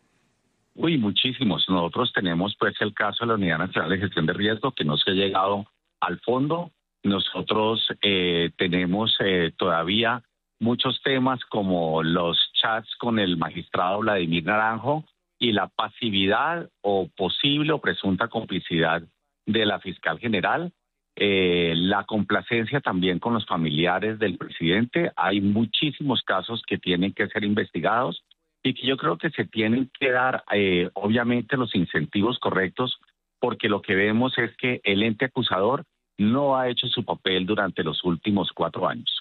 Uy, muchísimos. Nosotros tenemos pues el caso de la Unidad Nacional de Gestión de Riesgo, que no se ha llegado al fondo. Nosotros eh, tenemos eh, todavía muchos temas como los chats con el magistrado Vladimir Naranjo y la pasividad o posible o presunta complicidad de la fiscal general. Eh, la complacencia también con los familiares del presidente. Hay muchísimos casos que tienen que ser investigados y que yo creo que se tienen que dar, eh, obviamente, los incentivos correctos, porque lo que vemos es que el ente acusador no ha hecho su papel durante los últimos cuatro años.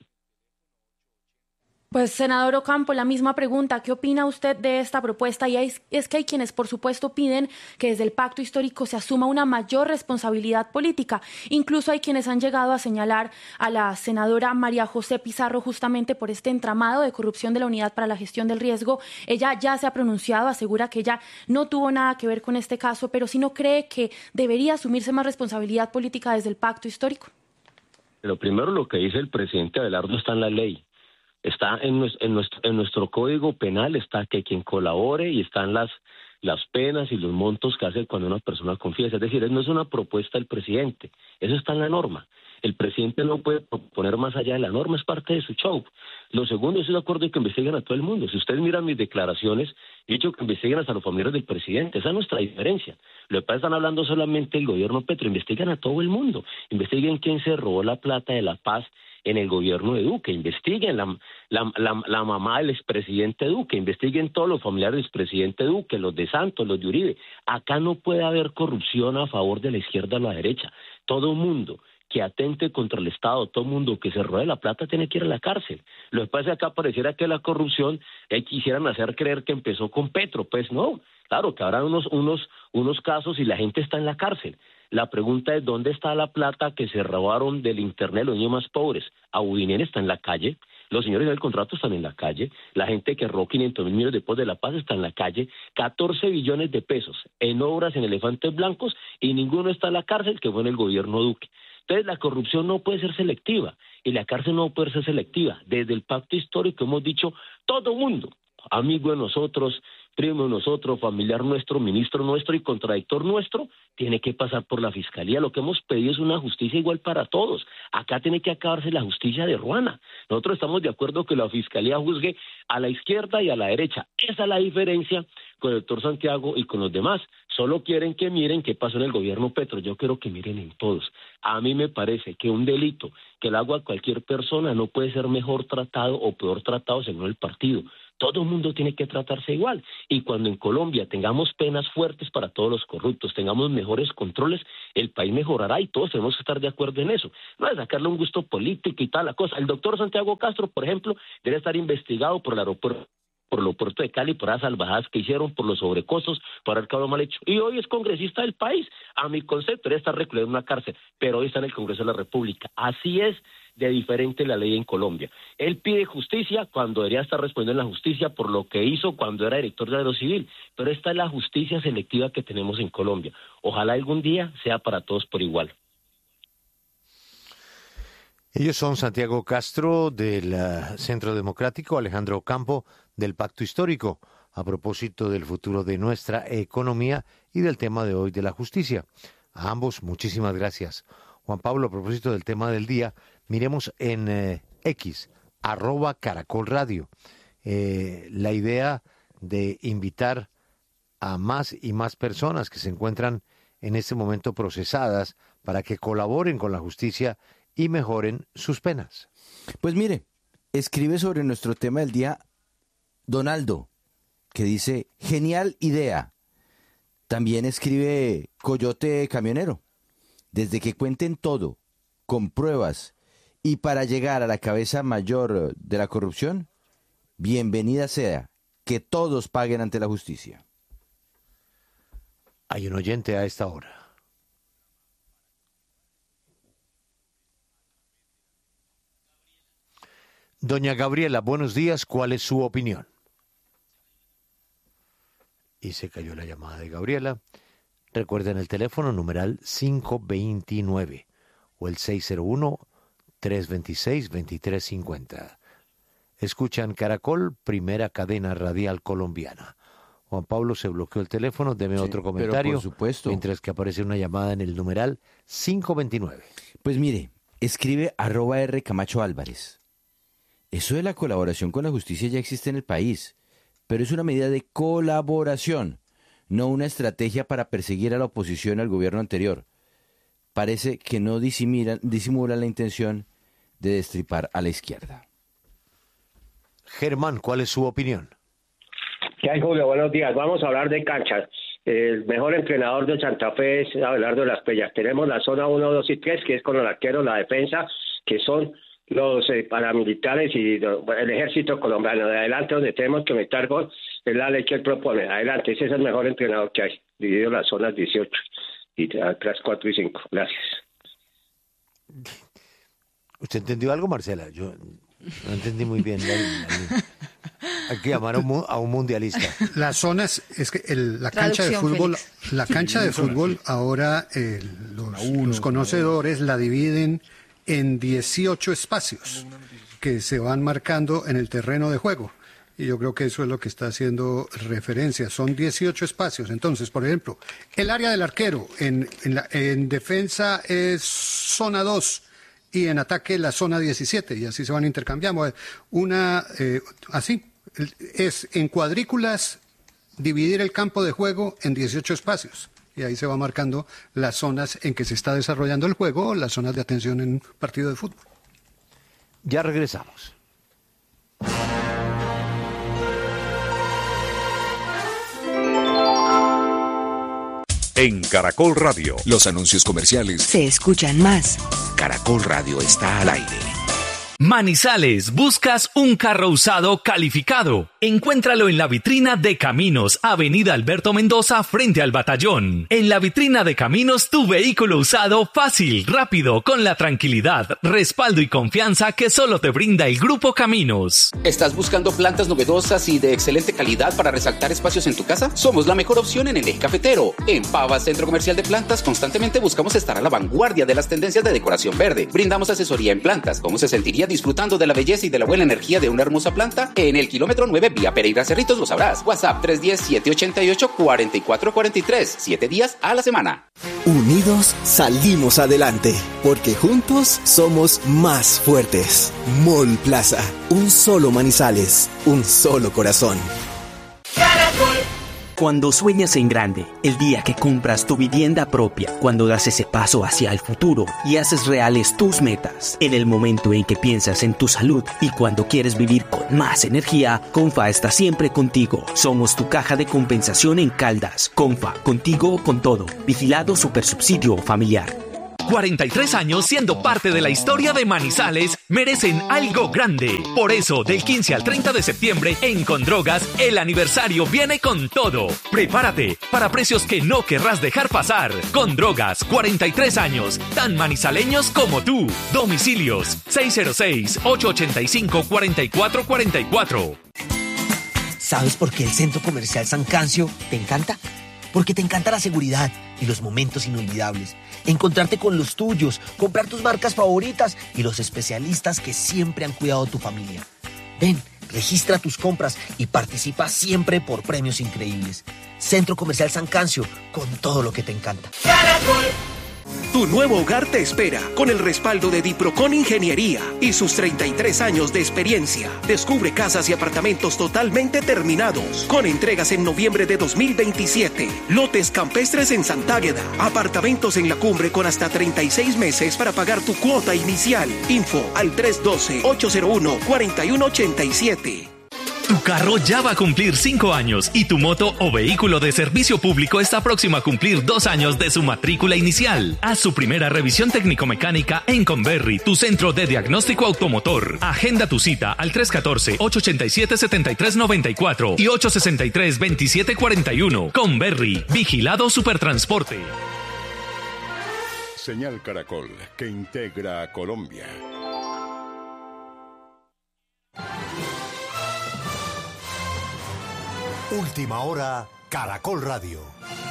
Pues, senador Ocampo, la misma pregunta. ¿Qué opina usted de esta propuesta? Y es, es que hay quienes, por supuesto, piden que desde el pacto histórico se asuma una mayor responsabilidad política. Incluso hay quienes han llegado a señalar a la senadora María José Pizarro justamente por este entramado de corrupción de la Unidad para la Gestión del Riesgo. Ella ya se ha pronunciado, asegura que ella no tuvo nada que ver con este caso, pero si no cree que debería asumirse más responsabilidad política desde el pacto histórico. Lo primero, lo que dice el presidente Abelardo está en la ley. Está en nuestro, en, nuestro, en nuestro código penal, está que quien colabore, y están las, las penas y los montos que hace cuando una persona confiesa. Es decir, no es una propuesta del presidente, eso está en la norma. El presidente no puede proponer más allá de la norma, es parte de su show. Lo segundo, estoy de acuerdo en que investiguen a todo el mundo. Si ustedes miran mis declaraciones, he dicho que investiguen hasta los familiares del presidente. Esa es nuestra diferencia. Lo que pasa es que están hablando solamente del gobierno Petro. Investiguen a todo el mundo. Investiguen quién se robó la plata de la paz en el gobierno de Duque. Investiguen la, la, la, la mamá del expresidente Duque. Investiguen todos los familiares del expresidente Duque, los de Santos, los de Uribe. Acá no puede haber corrupción a favor de la izquierda o la derecha. Todo mundo que atente contra el Estado, todo mundo que se robe la plata tiene que ir a la cárcel. Lo que pasa es que acá pareciera que la corrupción eh, quisieran hacer creer que empezó con Petro. Pues no, claro que habrá unos, unos, unos casos y la gente está en la cárcel. La pregunta es, ¿dónde está la plata que se robaron del internet los niños más pobres? Abudinen está en la calle, los señores del contrato están en la calle, la gente que robó quinientos mil millones de pesos de La Paz está en la calle, catorce billones de pesos en obras en elefantes blancos, y ninguno está en la cárcel, que fue en el gobierno Duque. Entonces la corrupción no puede ser selectiva y la cárcel no puede ser selectiva. Desde el pacto histórico hemos dicho, todo mundo, amigo de nosotros, primo de nosotros, familiar nuestro, ministro nuestro y contradictor nuestro, tiene que pasar por la fiscalía. Lo que hemos pedido es una justicia igual para todos. Acá tiene que acabarse la justicia de Ruana. Nosotros estamos de acuerdo que la fiscalía juzgue a la izquierda y a la derecha. Esa es la diferencia con el doctor Santiago y con los demás. Solo quieren que miren qué pasó en el gobierno Petro. Yo quiero que miren en todos. A mí me parece que un delito que le hago a cualquier persona no puede ser mejor tratado o peor tratado según el partido. Todo el mundo tiene que tratarse igual. Y cuando en Colombia tengamos penas fuertes para todos los corruptos, tengamos mejores controles, el país mejorará y todos tenemos que estar de acuerdo en eso. No es sacarle un gusto político y tal la cosa. El doctor Santiago Castro, por ejemplo, debe estar investigado por el aeropuerto por el aeropuerto de Cali, por las salvajadas que hicieron, por los sobrecostos, por haber quedado mal hecho. Y hoy es congresista del país. A mi concepto, debe estar recluido en una cárcel, pero hoy está en el Congreso de la República. Así es de diferente la ley en Colombia. Él pide justicia cuando debería estar respondiendo en la justicia por lo que hizo cuando era director de Aerocivil, pero esta es la justicia selectiva que tenemos en Colombia. Ojalá algún día sea para todos por igual. Ellos son Santiago Castro del uh, Centro Democrático, Alejandro Campo del Pacto Histórico, a propósito del futuro de nuestra economía y del tema de hoy de la justicia. A ambos, muchísimas gracias. Juan Pablo, a propósito del tema del día, miremos en eh, X, arroba Caracol Radio, eh, la idea de invitar a más y más personas que se encuentran en este momento procesadas para que colaboren con la justicia y mejoren sus penas. Pues mire, escribe sobre nuestro tema del día Donaldo, que dice, genial idea. También escribe Coyote Camionero, desde que cuenten todo, con pruebas, y para llegar a la cabeza mayor de la corrupción, bienvenida sea, que todos paguen ante la justicia. Hay un oyente a esta hora. Doña Gabriela, buenos días, ¿cuál es su opinión? Y se cayó la llamada de Gabriela. Recuerden el teléfono numeral cinco veintinueve o el seis cero uno, tres dos seis, dos tres cinco cero. Escuchan Caracol, primera cadena radial colombiana. Juan Pablo, se bloqueó el teléfono, deme sí, otro comentario. Pero por supuesto. Mientras que aparece una llamada en el numeral cinco veintinueve. Pues mire, escribe arroba R Camacho Álvarez. Eso de la colaboración con la justicia ya existe en el país, pero es una medida de colaboración, no una estrategia para perseguir a la oposición al gobierno anterior. Parece que no disimulan, disimulan la intención de destripar a la izquierda. Germán, ¿cuál es su opinión? ¿Qué hay, Julio? Buenos días. Vamos a hablar de canchas. El mejor entrenador de Santa Fe es Abelardo de las Pellas. Tenemos la zona uno, dos y tres, que es con el arquero, la defensa, que son los eh, paramilitares y lo, el ejército colombiano. De adelante, donde tenemos que meter gol, es la ley que él propone. Adelante, ese es el mejor entrenador que hay. Dividido las zonas dieciocho y atrás cuatro y cinco. Gracias. ¿Usted entendió algo, Marcela? Yo no entendí muy bien. La, la, hay que llamar a un, a un mundialista. Las zonas, es que el, la cancha de fútbol, Félix. la cancha de fútbol ahora eh, los, los conocedores la dividen en dieciocho espacios que se van marcando en el terreno de juego. Y yo creo que eso es lo que está haciendo referencia. Son dieciocho espacios. Entonces, por ejemplo, el área del arquero en, en, la, en defensa es zona dos y en ataque la zona diecisiete. Y así se van intercambiando. Una, eh, así, es en cuadrículas dividir el campo de juego en dieciocho espacios. Y ahí se va marcando las zonas en que se está desarrollando el juego, las zonas de atención en un partido de fútbol. Ya regresamos. En Caracol Radio, los anuncios comerciales se escuchan más. Caracol Radio está al aire. Manizales, ¿buscas un carro usado calificado? Encuéntralo en la vitrina de Caminos, Avenida Alberto Mendoza, frente al Batallón. En la vitrina de Caminos, tu vehículo usado fácil, rápido, con la tranquilidad, respaldo y confianza que solo te brinda el Grupo Caminos. ¿Estás buscando plantas novedosas y de excelente calidad para resaltar espacios en tu casa? Somos la mejor opción en el eje cafetero. En Pavas, Centro Comercial de Plantas, constantemente buscamos estar a la vanguardia de las tendencias de decoración verde. Brindamos asesoría en plantas. ¿Cómo se sentiría disfrutando de la belleza y de la buena energía de una hermosa planta? En el kilómetro nueve vía Pereira Cerritos lo sabrás. WhatsApp tres uno cero, siete ocho ocho, cuatro cuatro cuatro tres. Siete días a la semana. Unidos salimos adelante, porque juntos somos más fuertes. Mall Plaza, un solo Manizales, un solo corazón. Caracol, Cuando sueñas en grande, el día que compras tu vivienda propia, cuando das ese paso hacia el futuro y haces reales tus metas, en el momento en que piensas en tu salud y cuando quieres vivir con más energía, Confa está siempre contigo. Somos tu caja de compensación en Caldas. Confa, contigo con todo. Vigilado Supersubsidio Familiar. cuarenta y tres años siendo parte de la historia de Manizales merecen algo grande. Por eso, del quince al treinta de septiembre, en Condrogas, el aniversario viene con todo. Prepárate para precios que no querrás dejar pasar. Condrogas, cuarenta y tres años, tan manizaleños como tú. Domicilios seis cero seis, ocho ocho cinco, cuatro cuatro cuatro cuatro. ¿Sabes por qué el Centro Comercial San Cancio te encanta? Porque te encanta la seguridad y los momentos inolvidables. Encontrarte con los tuyos, comprar tus marcas favoritas y los especialistas que siempre han cuidado tu familia. Ven, registra tus compras y participa siempre por premios increíbles. Centro Comercial San Cancio, con todo lo que te encanta. ¡Caracol! Tu nuevo hogar te espera con el respaldo de Diprocon Ingeniería y sus treinta y tres años de experiencia. Descubre casas y apartamentos totalmente terminados con entregas en noviembre de dos mil veintisiete. Lotes campestres en Santágueda. Apartamentos en la cumbre con hasta treinta y seis meses para pagar tu cuota inicial. Info al tres uno dos, ocho cero uno, cuatro uno ocho siete. Tu carro ya va a cumplir cinco años y tu moto o vehículo de servicio público está próximo a cumplir dos años de su matrícula inicial. Haz su primera revisión técnico-mecánica en Conberry, tu centro de diagnóstico automotor. Agenda tu cita al tres uno cuatro, ocho ocho siete, siete tres nueve cuatro y ocho seis tres, dos siete cuatro uno. Conberry, vigilado Supertransporte. Señal Caracol, que integra a Colombia. Última hora, Caracol Radio.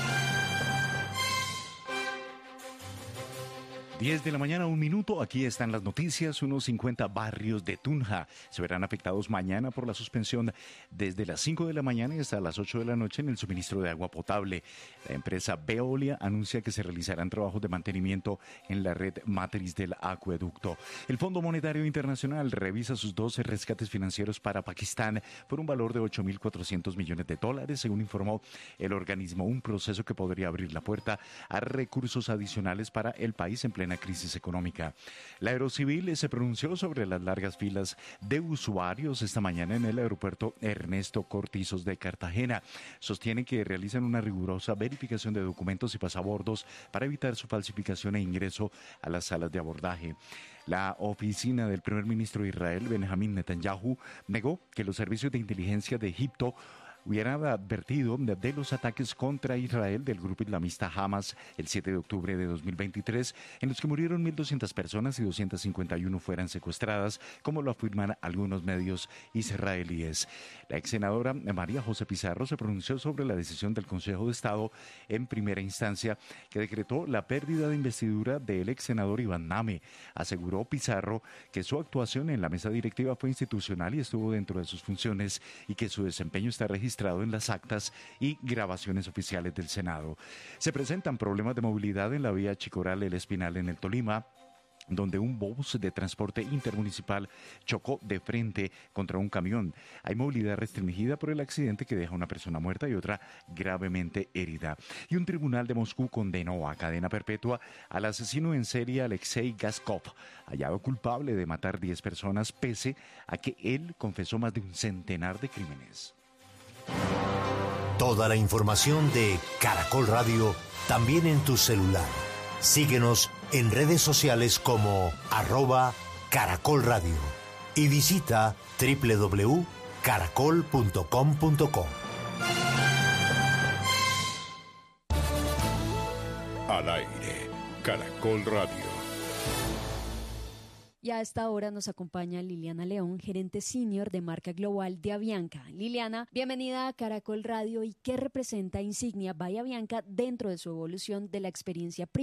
diez de la mañana, un minuto. Aquí están las noticias. Unos cincuenta barrios de Tunja se verán afectados mañana por la suspensión desde las cinco de la mañana y hasta las ocho de la noche en el suministro de agua potable. La empresa Veolia anuncia que se realizarán trabajos de mantenimiento en la red matriz del acueducto. El Fondo Monetario Internacional revisa sus doce rescates financieros para Pakistán por un valor de ocho mil cuatrocientos millones de dólares, según informó el organismo. Un proceso que podría abrir la puerta a recursos adicionales para el país en plena crisis económica. La Aerocivil se pronunció sobre las largas filas de usuarios esta mañana en el aeropuerto Ernesto Cortizos de Cartagena. Sostienen que realizan una rigurosa verificación de documentos y pasabordos para evitar su falsificación e ingreso a las salas de abordaje. La oficina del primer ministro de Israel, Benjamín Netanyahu, negó que los servicios de inteligencia de Egipto hubieran advertido de los ataques contra Israel del grupo islamista Hamas el siete de octubre de dos mil veintitrés, en los que murieron mil doscientas personas y doscientas cincuenta y uno fueran secuestradas, como lo afirman algunos medios israelíes. La ex senadora María José Pizarro se pronunció sobre la decisión del Consejo de Estado en primera instancia que decretó la pérdida de investidura del ex senador Iván Name. Aseguró Pizarro que su actuación en la mesa directiva fue institucional y estuvo dentro de sus funciones y que su desempeño está registrado en las actas y grabaciones oficiales del Senado. Se presentan problemas de movilidad en la vía Chicoral El Espinal en el Tolima, donde un bus de transporte intermunicipal chocó de frente contra un camión. Hay movilidad restringida por el accidente que deja una persona muerta y otra gravemente herida. Y un tribunal de Moscú condenó a cadena perpetua al asesino en serie Alexei Gaskov, hallado culpable de matar diez personas, pese a que él confesó más de un centenar de crímenes. Toda la información de Caracol Radio también en tu celular. Síguenos en redes sociales como arroba Caracol Radio y visita doble u doble u doble u punto caracol punto com punto co. Al aire, Caracol Radio. Y a esta hora nos acompaña Liliana León, gerente senior de marca global de Avianca. Liliana, bienvenida a Caracol Radio. ¿Y qué representa Insignia by Avianca dentro de su evolución de la experiencia premium?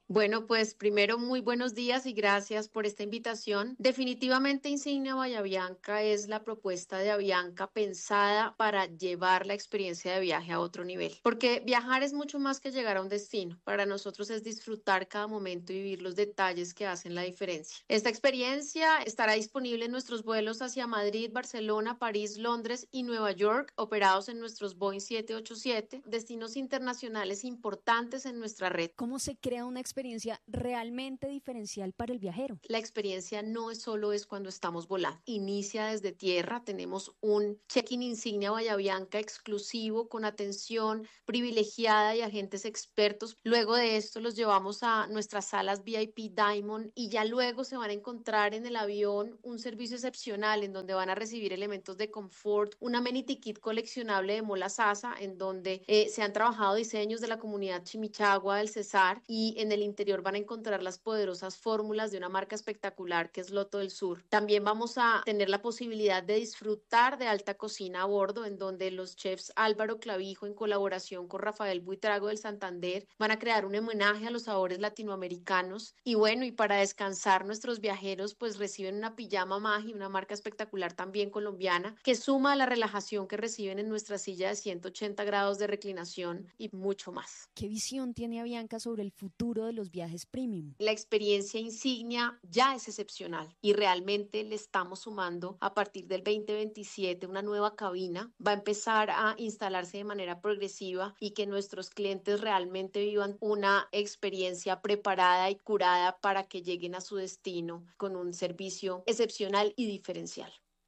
Bueno, pues primero muy buenos días y gracias por esta invitación. Definitivamente Insignia Bahía Bianca es la propuesta de Avianca pensada para llevar la experiencia de viaje a otro nivel, porque viajar es mucho más que llegar a un destino. Para nosotros es disfrutar cada momento y vivir los detalles que hacen la diferencia. Esta experiencia estará disponible en nuestros vuelos hacia Madrid, Barcelona, París, Londres y Nueva York, operados en nuestros Boeing siete ochenta y siete, destinos internacionales importantes en nuestra red. ¿Cómo se crea una experiencia experiencia realmente diferencial para el viajero? La experiencia no es solo es cuando estamos volando. Inicia desde tierra. Tenemos un check-in Insignia Bahía Bianca exclusivo con atención privilegiada y agentes expertos. Luego de esto los llevamos a nuestras salas V I P Diamond y ya luego se van a encontrar en el avión un servicio excepcional en donde van a recibir elementos de confort, un amenity kit coleccionable de Mola Sasa en donde eh, se han trabajado diseños de la comunidad Chimichagua del Cesar, y en el interior van a encontrar las poderosas fórmulas de una marca espectacular que es Loto del Sur. También vamos a tener la posibilidad de disfrutar de alta cocina a bordo, en donde los chefs Álvaro Clavijo, en colaboración con Rafael Buitrago del Santander, van a crear un homenaje a los sabores latinoamericanos. Y bueno, y para descansar nuestros viajeros pues reciben una pijama Magi, una marca espectacular también colombiana, que suma a la relajación que reciben en nuestra silla de ciento ochenta grados de reclinación y mucho más. ¿Qué visión tiene Avianca sobre el futuro de los viajes premium? La experiencia Insignia ya es excepcional y realmente le estamos sumando a partir del veinte veintisiete una nueva cabina. Va a empezar a instalarse de manera progresiva y que nuestros clientes realmente vivan una experiencia preparada y curada para que lleguen a su destino con un servicio excepcional y diferencial.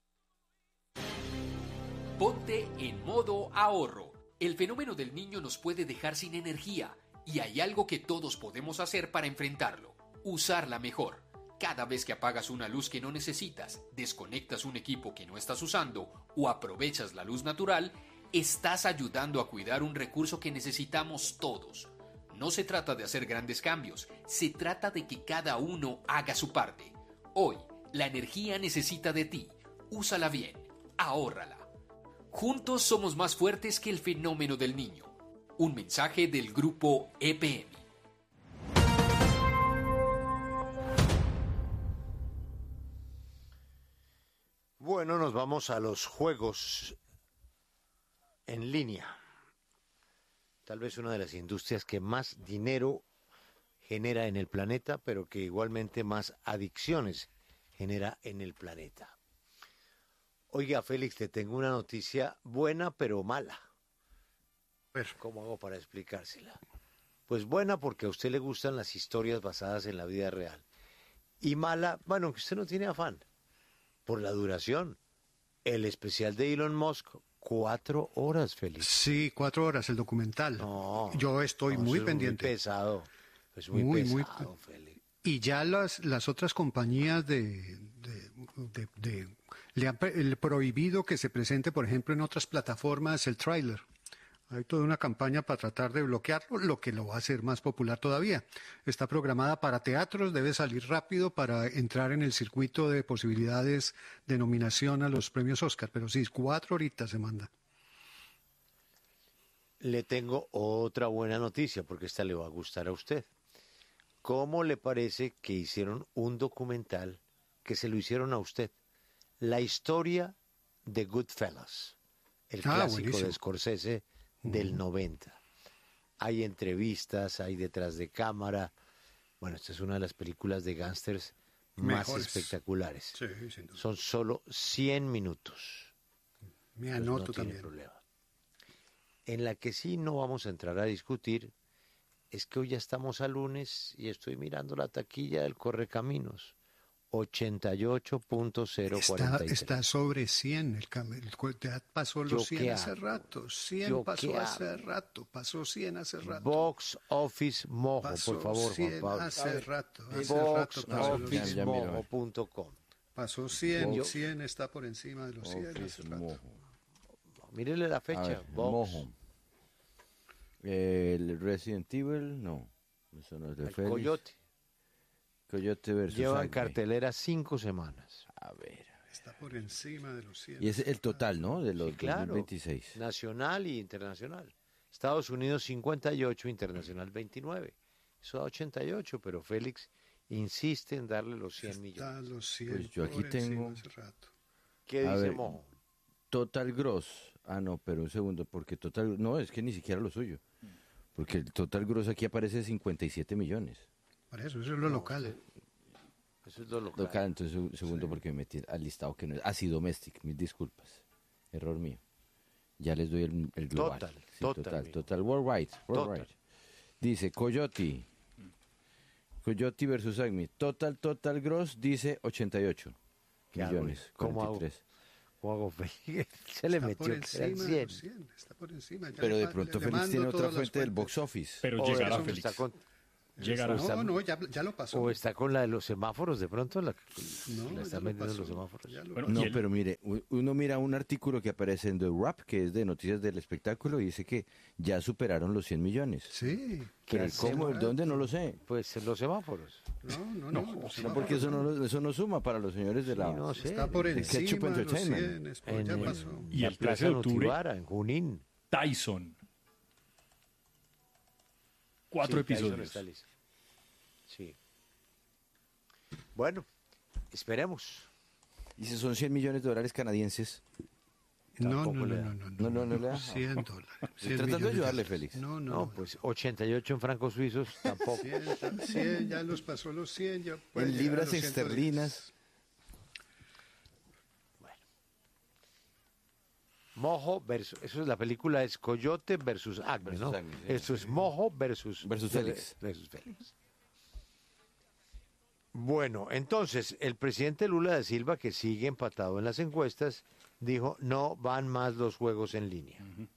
Ponte en modo ahorro. El fenómeno del niño nos puede dejar sin energía. Y hay algo que todos podemos hacer para enfrentarlo: usarla mejor. Cada vez que apagas una luz que no necesitas, desconectas un equipo que no estás usando o aprovechas la luz natural, estás ayudando a cuidar un recurso que necesitamos todos. No se trata de hacer grandes cambios, se trata de que cada uno haga su parte. Hoy, la energía necesita de ti. Úsala bien, ahórrala. Juntos somos más fuertes que el fenómeno del niño. Un mensaje del grupo E P M. Bueno, nos vamos a los juegos en línea. Tal vez una de las industrias que más dinero genera en el planeta, pero que igualmente más adicciones genera en el planeta. Oiga, Félix, te tengo una noticia buena, pero mala. ¿Cómo hago para explicársela? Pues buena porque a usted le gustan las historias basadas en la vida real. Y mala, bueno, que usted no tiene afán, por la duración. El especial de Elon Musk, cuatro horas, Félix. Sí, cuatro horas, el documental. No, Yo estoy no, muy es pendiente. Muy pesado, es muy, muy pesado, muy... Félix. Y ya las, las otras compañías de, de, de, de le han el prohibido que se presente, por ejemplo, en otras plataformas el tráiler. Hay toda una campaña para tratar de bloquearlo, lo que lo va a hacer más popular todavía. Está programada para teatros, debe salir rápido para entrar en el circuito de posibilidades de nominación a los premios Oscar, pero sí, cuatro horitas se manda. Le tengo otra buena noticia, porque esta le va a gustar a usted. ¿Cómo le parece que hicieron un documental que se lo hicieron a usted? La historia de Goodfellas, el ah, clásico buenísimo. de Scorsese del noventa. Hay entrevistas, hay detrás de cámara. Bueno, esta es una de las películas de gángsters más Mejores. espectaculares. Sí, sin duda. Son solo cien minutos. Me Pues anoto no tiene también. problema. En la que sí no vamos a entrar a discutir es que hoy ya estamos a lunes y estoy mirando la taquilla del Correcaminos. ochenta y ocho punto cero cuarenta y tres. Está, está sobre cien, el, cam- el cu- ya pasó ¿Yo los cien qué hace hago? rato, cien ¿Yo pasó qué hace hago? rato, pasó cien hace rato. Box Office Mojo, Pasó por favor, Juan cien Pablo. hace rato, hace Box rato pasó los Office cien. Mojo punto com. Pasó cien, Yo- cien está por encima de los cien hace rato. Mírele la A fecha. ver, Box. Mojo. El Resident Evil, no. Eso no es de El Félix. Coyote. Coyote versus Lleva en Acme. cartelera cinco semanas. A ver. Está por encima de los cien. Y es el total, ¿no? De los Sí, claro. dos mil veintiséis. Nacional y internacional. Estados Unidos cincuenta y ocho, internacional veintinueve. Eso da ochenta y ocho, pero Félix insiste en darle los cien millones. Los cien pues yo aquí tengo... ¿Qué dice ver, Mojo? Total Gross. Ah, no, pero un segundo, porque Total... No, es que ni siquiera lo suyo. Porque el Total Gross aquí aparece cincuenta y siete millones. Para eso, eso es lo local. ¿eh? Eso es lo local. Local, entonces un segundo, sí. Porque me metí al listado que no es... Ah, sí, Domestic, mis disculpas. Error mío. Ya les doy el, el global. Total, sí, total. Total, total, worldwide, worldwide. Total. Dice Coyote. Coyote versus Acme. Total, total gross dice ochenta y ocho millones. ¿Cómo hago? ¿Cómo hago? Se le está metió por encima cien. de los cien, está por encima. Ya pero le, de pronto le, Félix le tiene otra fuente del box office. Pero o llegará eso, Félix. Está con, llegará. No, está, no, ya, ya lo pasó. O está con la de los semáforos, de pronto la, no, la están vendiendo los semáforos. Bueno, no, pero mire, uno mira un artículo que aparece en The Wrap, que es de Noticias del Espectáculo, y dice que ya superaron los cien millones. Sí. Pero ¿cómo? ¿Dónde? No lo sé. Pues en los semáforos. No, no, no. no, no porque eso no, eso no suma para los señores de la... Sí, no sé. Está por encima Ketchup de los Entertainment. cien, ya pasó. Y el Plaza trece de octubre, Notibara, en Junín. Tyson. Cuatro sí, episodios. Tyson está sí. Bueno, esperemos. ¿Y si son cien millones de dólares canadienses? No, no, no, no, no, no, no, no, no, cien dólares. Estoy tratando de ayudarle, Félix. No, no, no, pues ochenta y ocho en francos suizos tampoco. cien, cien, ya los pasó los cien. Ya en libras esterlinas. Bueno. Mojo versus, eso es la película, es Coyote versus Acme, versus ¿no? Acme, sí, eso sí. Es Mojo versus, versus Félix. Versus Félix. Bueno, entonces, el presidente Lula da Silva, que sigue empatado en las encuestas, dijo, no van más los juegos en línea. Uh-huh.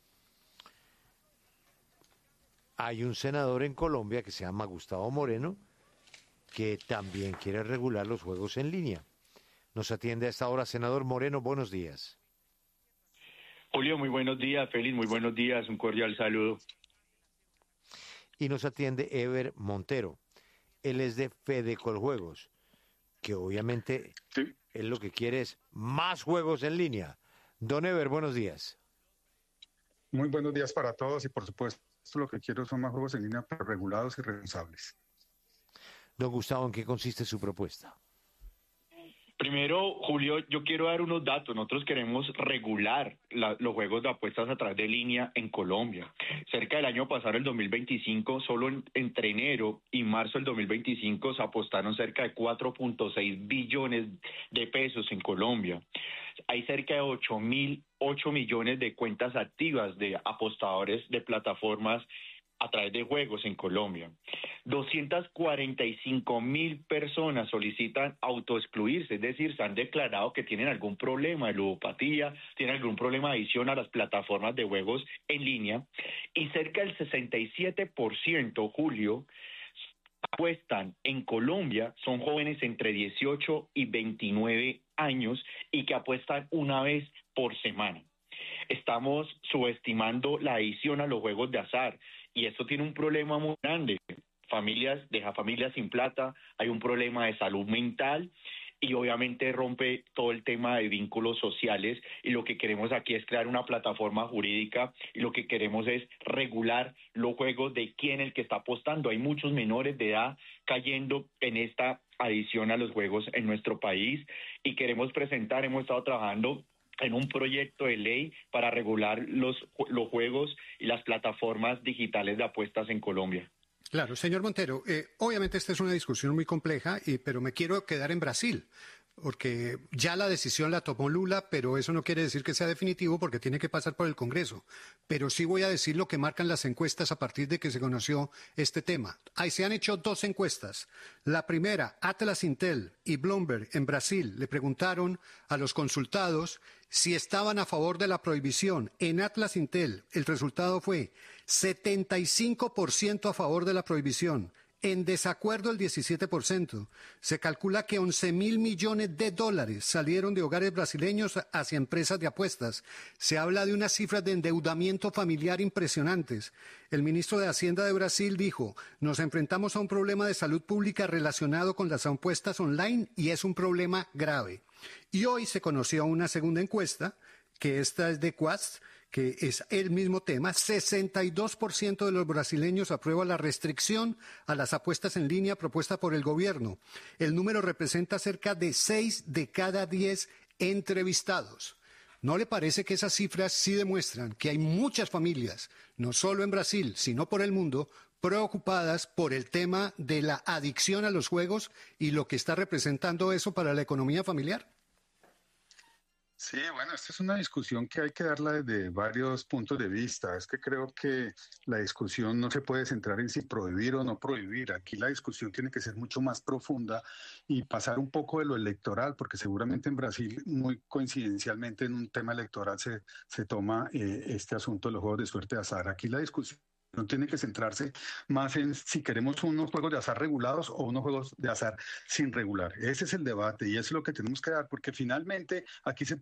Hay un senador en Colombia que se llama Gustavo Moreno, que también quiere regular los juegos en línea. Nos atiende a esta hora, senador Moreno, buenos días. Julio, muy buenos días, Félix, muy buenos días, un cordial saludo. Y nos atiende Ever Montero. Él es de Fedecoljuegos, que obviamente sí. Él lo que quiere es más juegos en línea. Don Ever, buenos días. Muy buenos días para todos y por supuesto lo que quiero son más juegos en línea, pero regulados y responsables. Don Gustavo, ¿en qué consiste su propuesta? Primero, Julio, yo quiero dar unos datos. Nosotros queremos regular la, los juegos de apuestas a través de línea en Colombia. Cerca del año pasado, el dos mil veinticinco, solo en, entre enero y marzo del dos mil veinticinco se apostaron cerca de cuatro punto seis billones de pesos en Colombia. Hay cerca de ocho mil, ocho millones de cuentas activas de apostadores de plataformas a través de juegos en Colombia. doscientas cuarenta y cinco mil personas solicitan autoexcluirse, es decir, se han declarado que tienen algún problema de ludopatía, tienen algún problema de adicción a las plataformas de juegos en línea, y cerca del sesenta y siete por ciento, Julio, apuestan en Colombia, son jóvenes entre dieciocho y veintinueve años y que apuestan una vez por semana. Estamos subestimando la adicción a los juegos de azar y esto tiene un problema muy grande. Familias, deja familias sin plata, hay un problema de salud mental y obviamente rompe todo el tema de vínculos sociales, y lo que queremos aquí es crear una plataforma jurídica y lo que queremos es regular los juegos de quién es el que está apostando. Hay muchos menores de edad cayendo en esta adicción a los juegos en nuestro país y queremos presentar, hemos estado trabajando en un proyecto de ley para regular los, los juegos y las plataformas digitales de apuestas en Colombia. Claro, señor Montero, eh, obviamente esta es una discusión muy compleja, y, pero me quiero quedar en Brasil, porque ya la decisión la tomó Lula, pero eso no quiere decir que sea definitivo porque tiene que pasar por el Congreso. Pero sí voy a decir lo que marcan las encuestas a partir de que se conoció este tema. Ahí se han hecho dos encuestas. La primera, Atlas Intel y Bloomberg en Brasil le preguntaron a los consultados si estaban a favor de la prohibición. En Atlas Intel el resultado fue setenta y cinco por ciento a favor de la prohibición. En desacuerdo el diecisiete por ciento. Se calcula que once mil millones de dólares salieron de hogares brasileños hacia empresas de apuestas. Se habla de unas cifras de endeudamiento familiar impresionantes. El ministro de Hacienda de Brasil dijo, nos enfrentamos a un problema de salud pública relacionado con las apuestas online y es un problema grave. Y hoy se conoció una segunda encuesta, que esta es de Quast, que es el mismo tema. sesenta y dos por ciento de los brasileños aprueba la restricción a las apuestas en línea propuesta por el gobierno. El número representa cerca de seis de cada diez entrevistados. ¿No le parece que esas cifras sí demuestran que hay muchas familias, no solo en Brasil, sino por el mundo, preocupadas por el tema de la adicción a los juegos y lo que está representando eso para la economía familiar? Sí, bueno, esta es una discusión que hay que darla desde varios puntos de vista. Es que creo que la discusión no se puede centrar en si prohibir o no prohibir. Aquí la discusión tiene que ser mucho más profunda y pasar un poco de lo electoral, porque seguramente en Brasil, muy coincidencialmente en un tema electoral se, se toma eh, este asunto de los juegos de suerte de azar. Aquí la discusión no tiene que centrarse más en si queremos unos juegos de azar regulados o unos juegos de azar sin regular. Ese es el debate y eso es lo que tenemos que dar, porque finalmente aquí se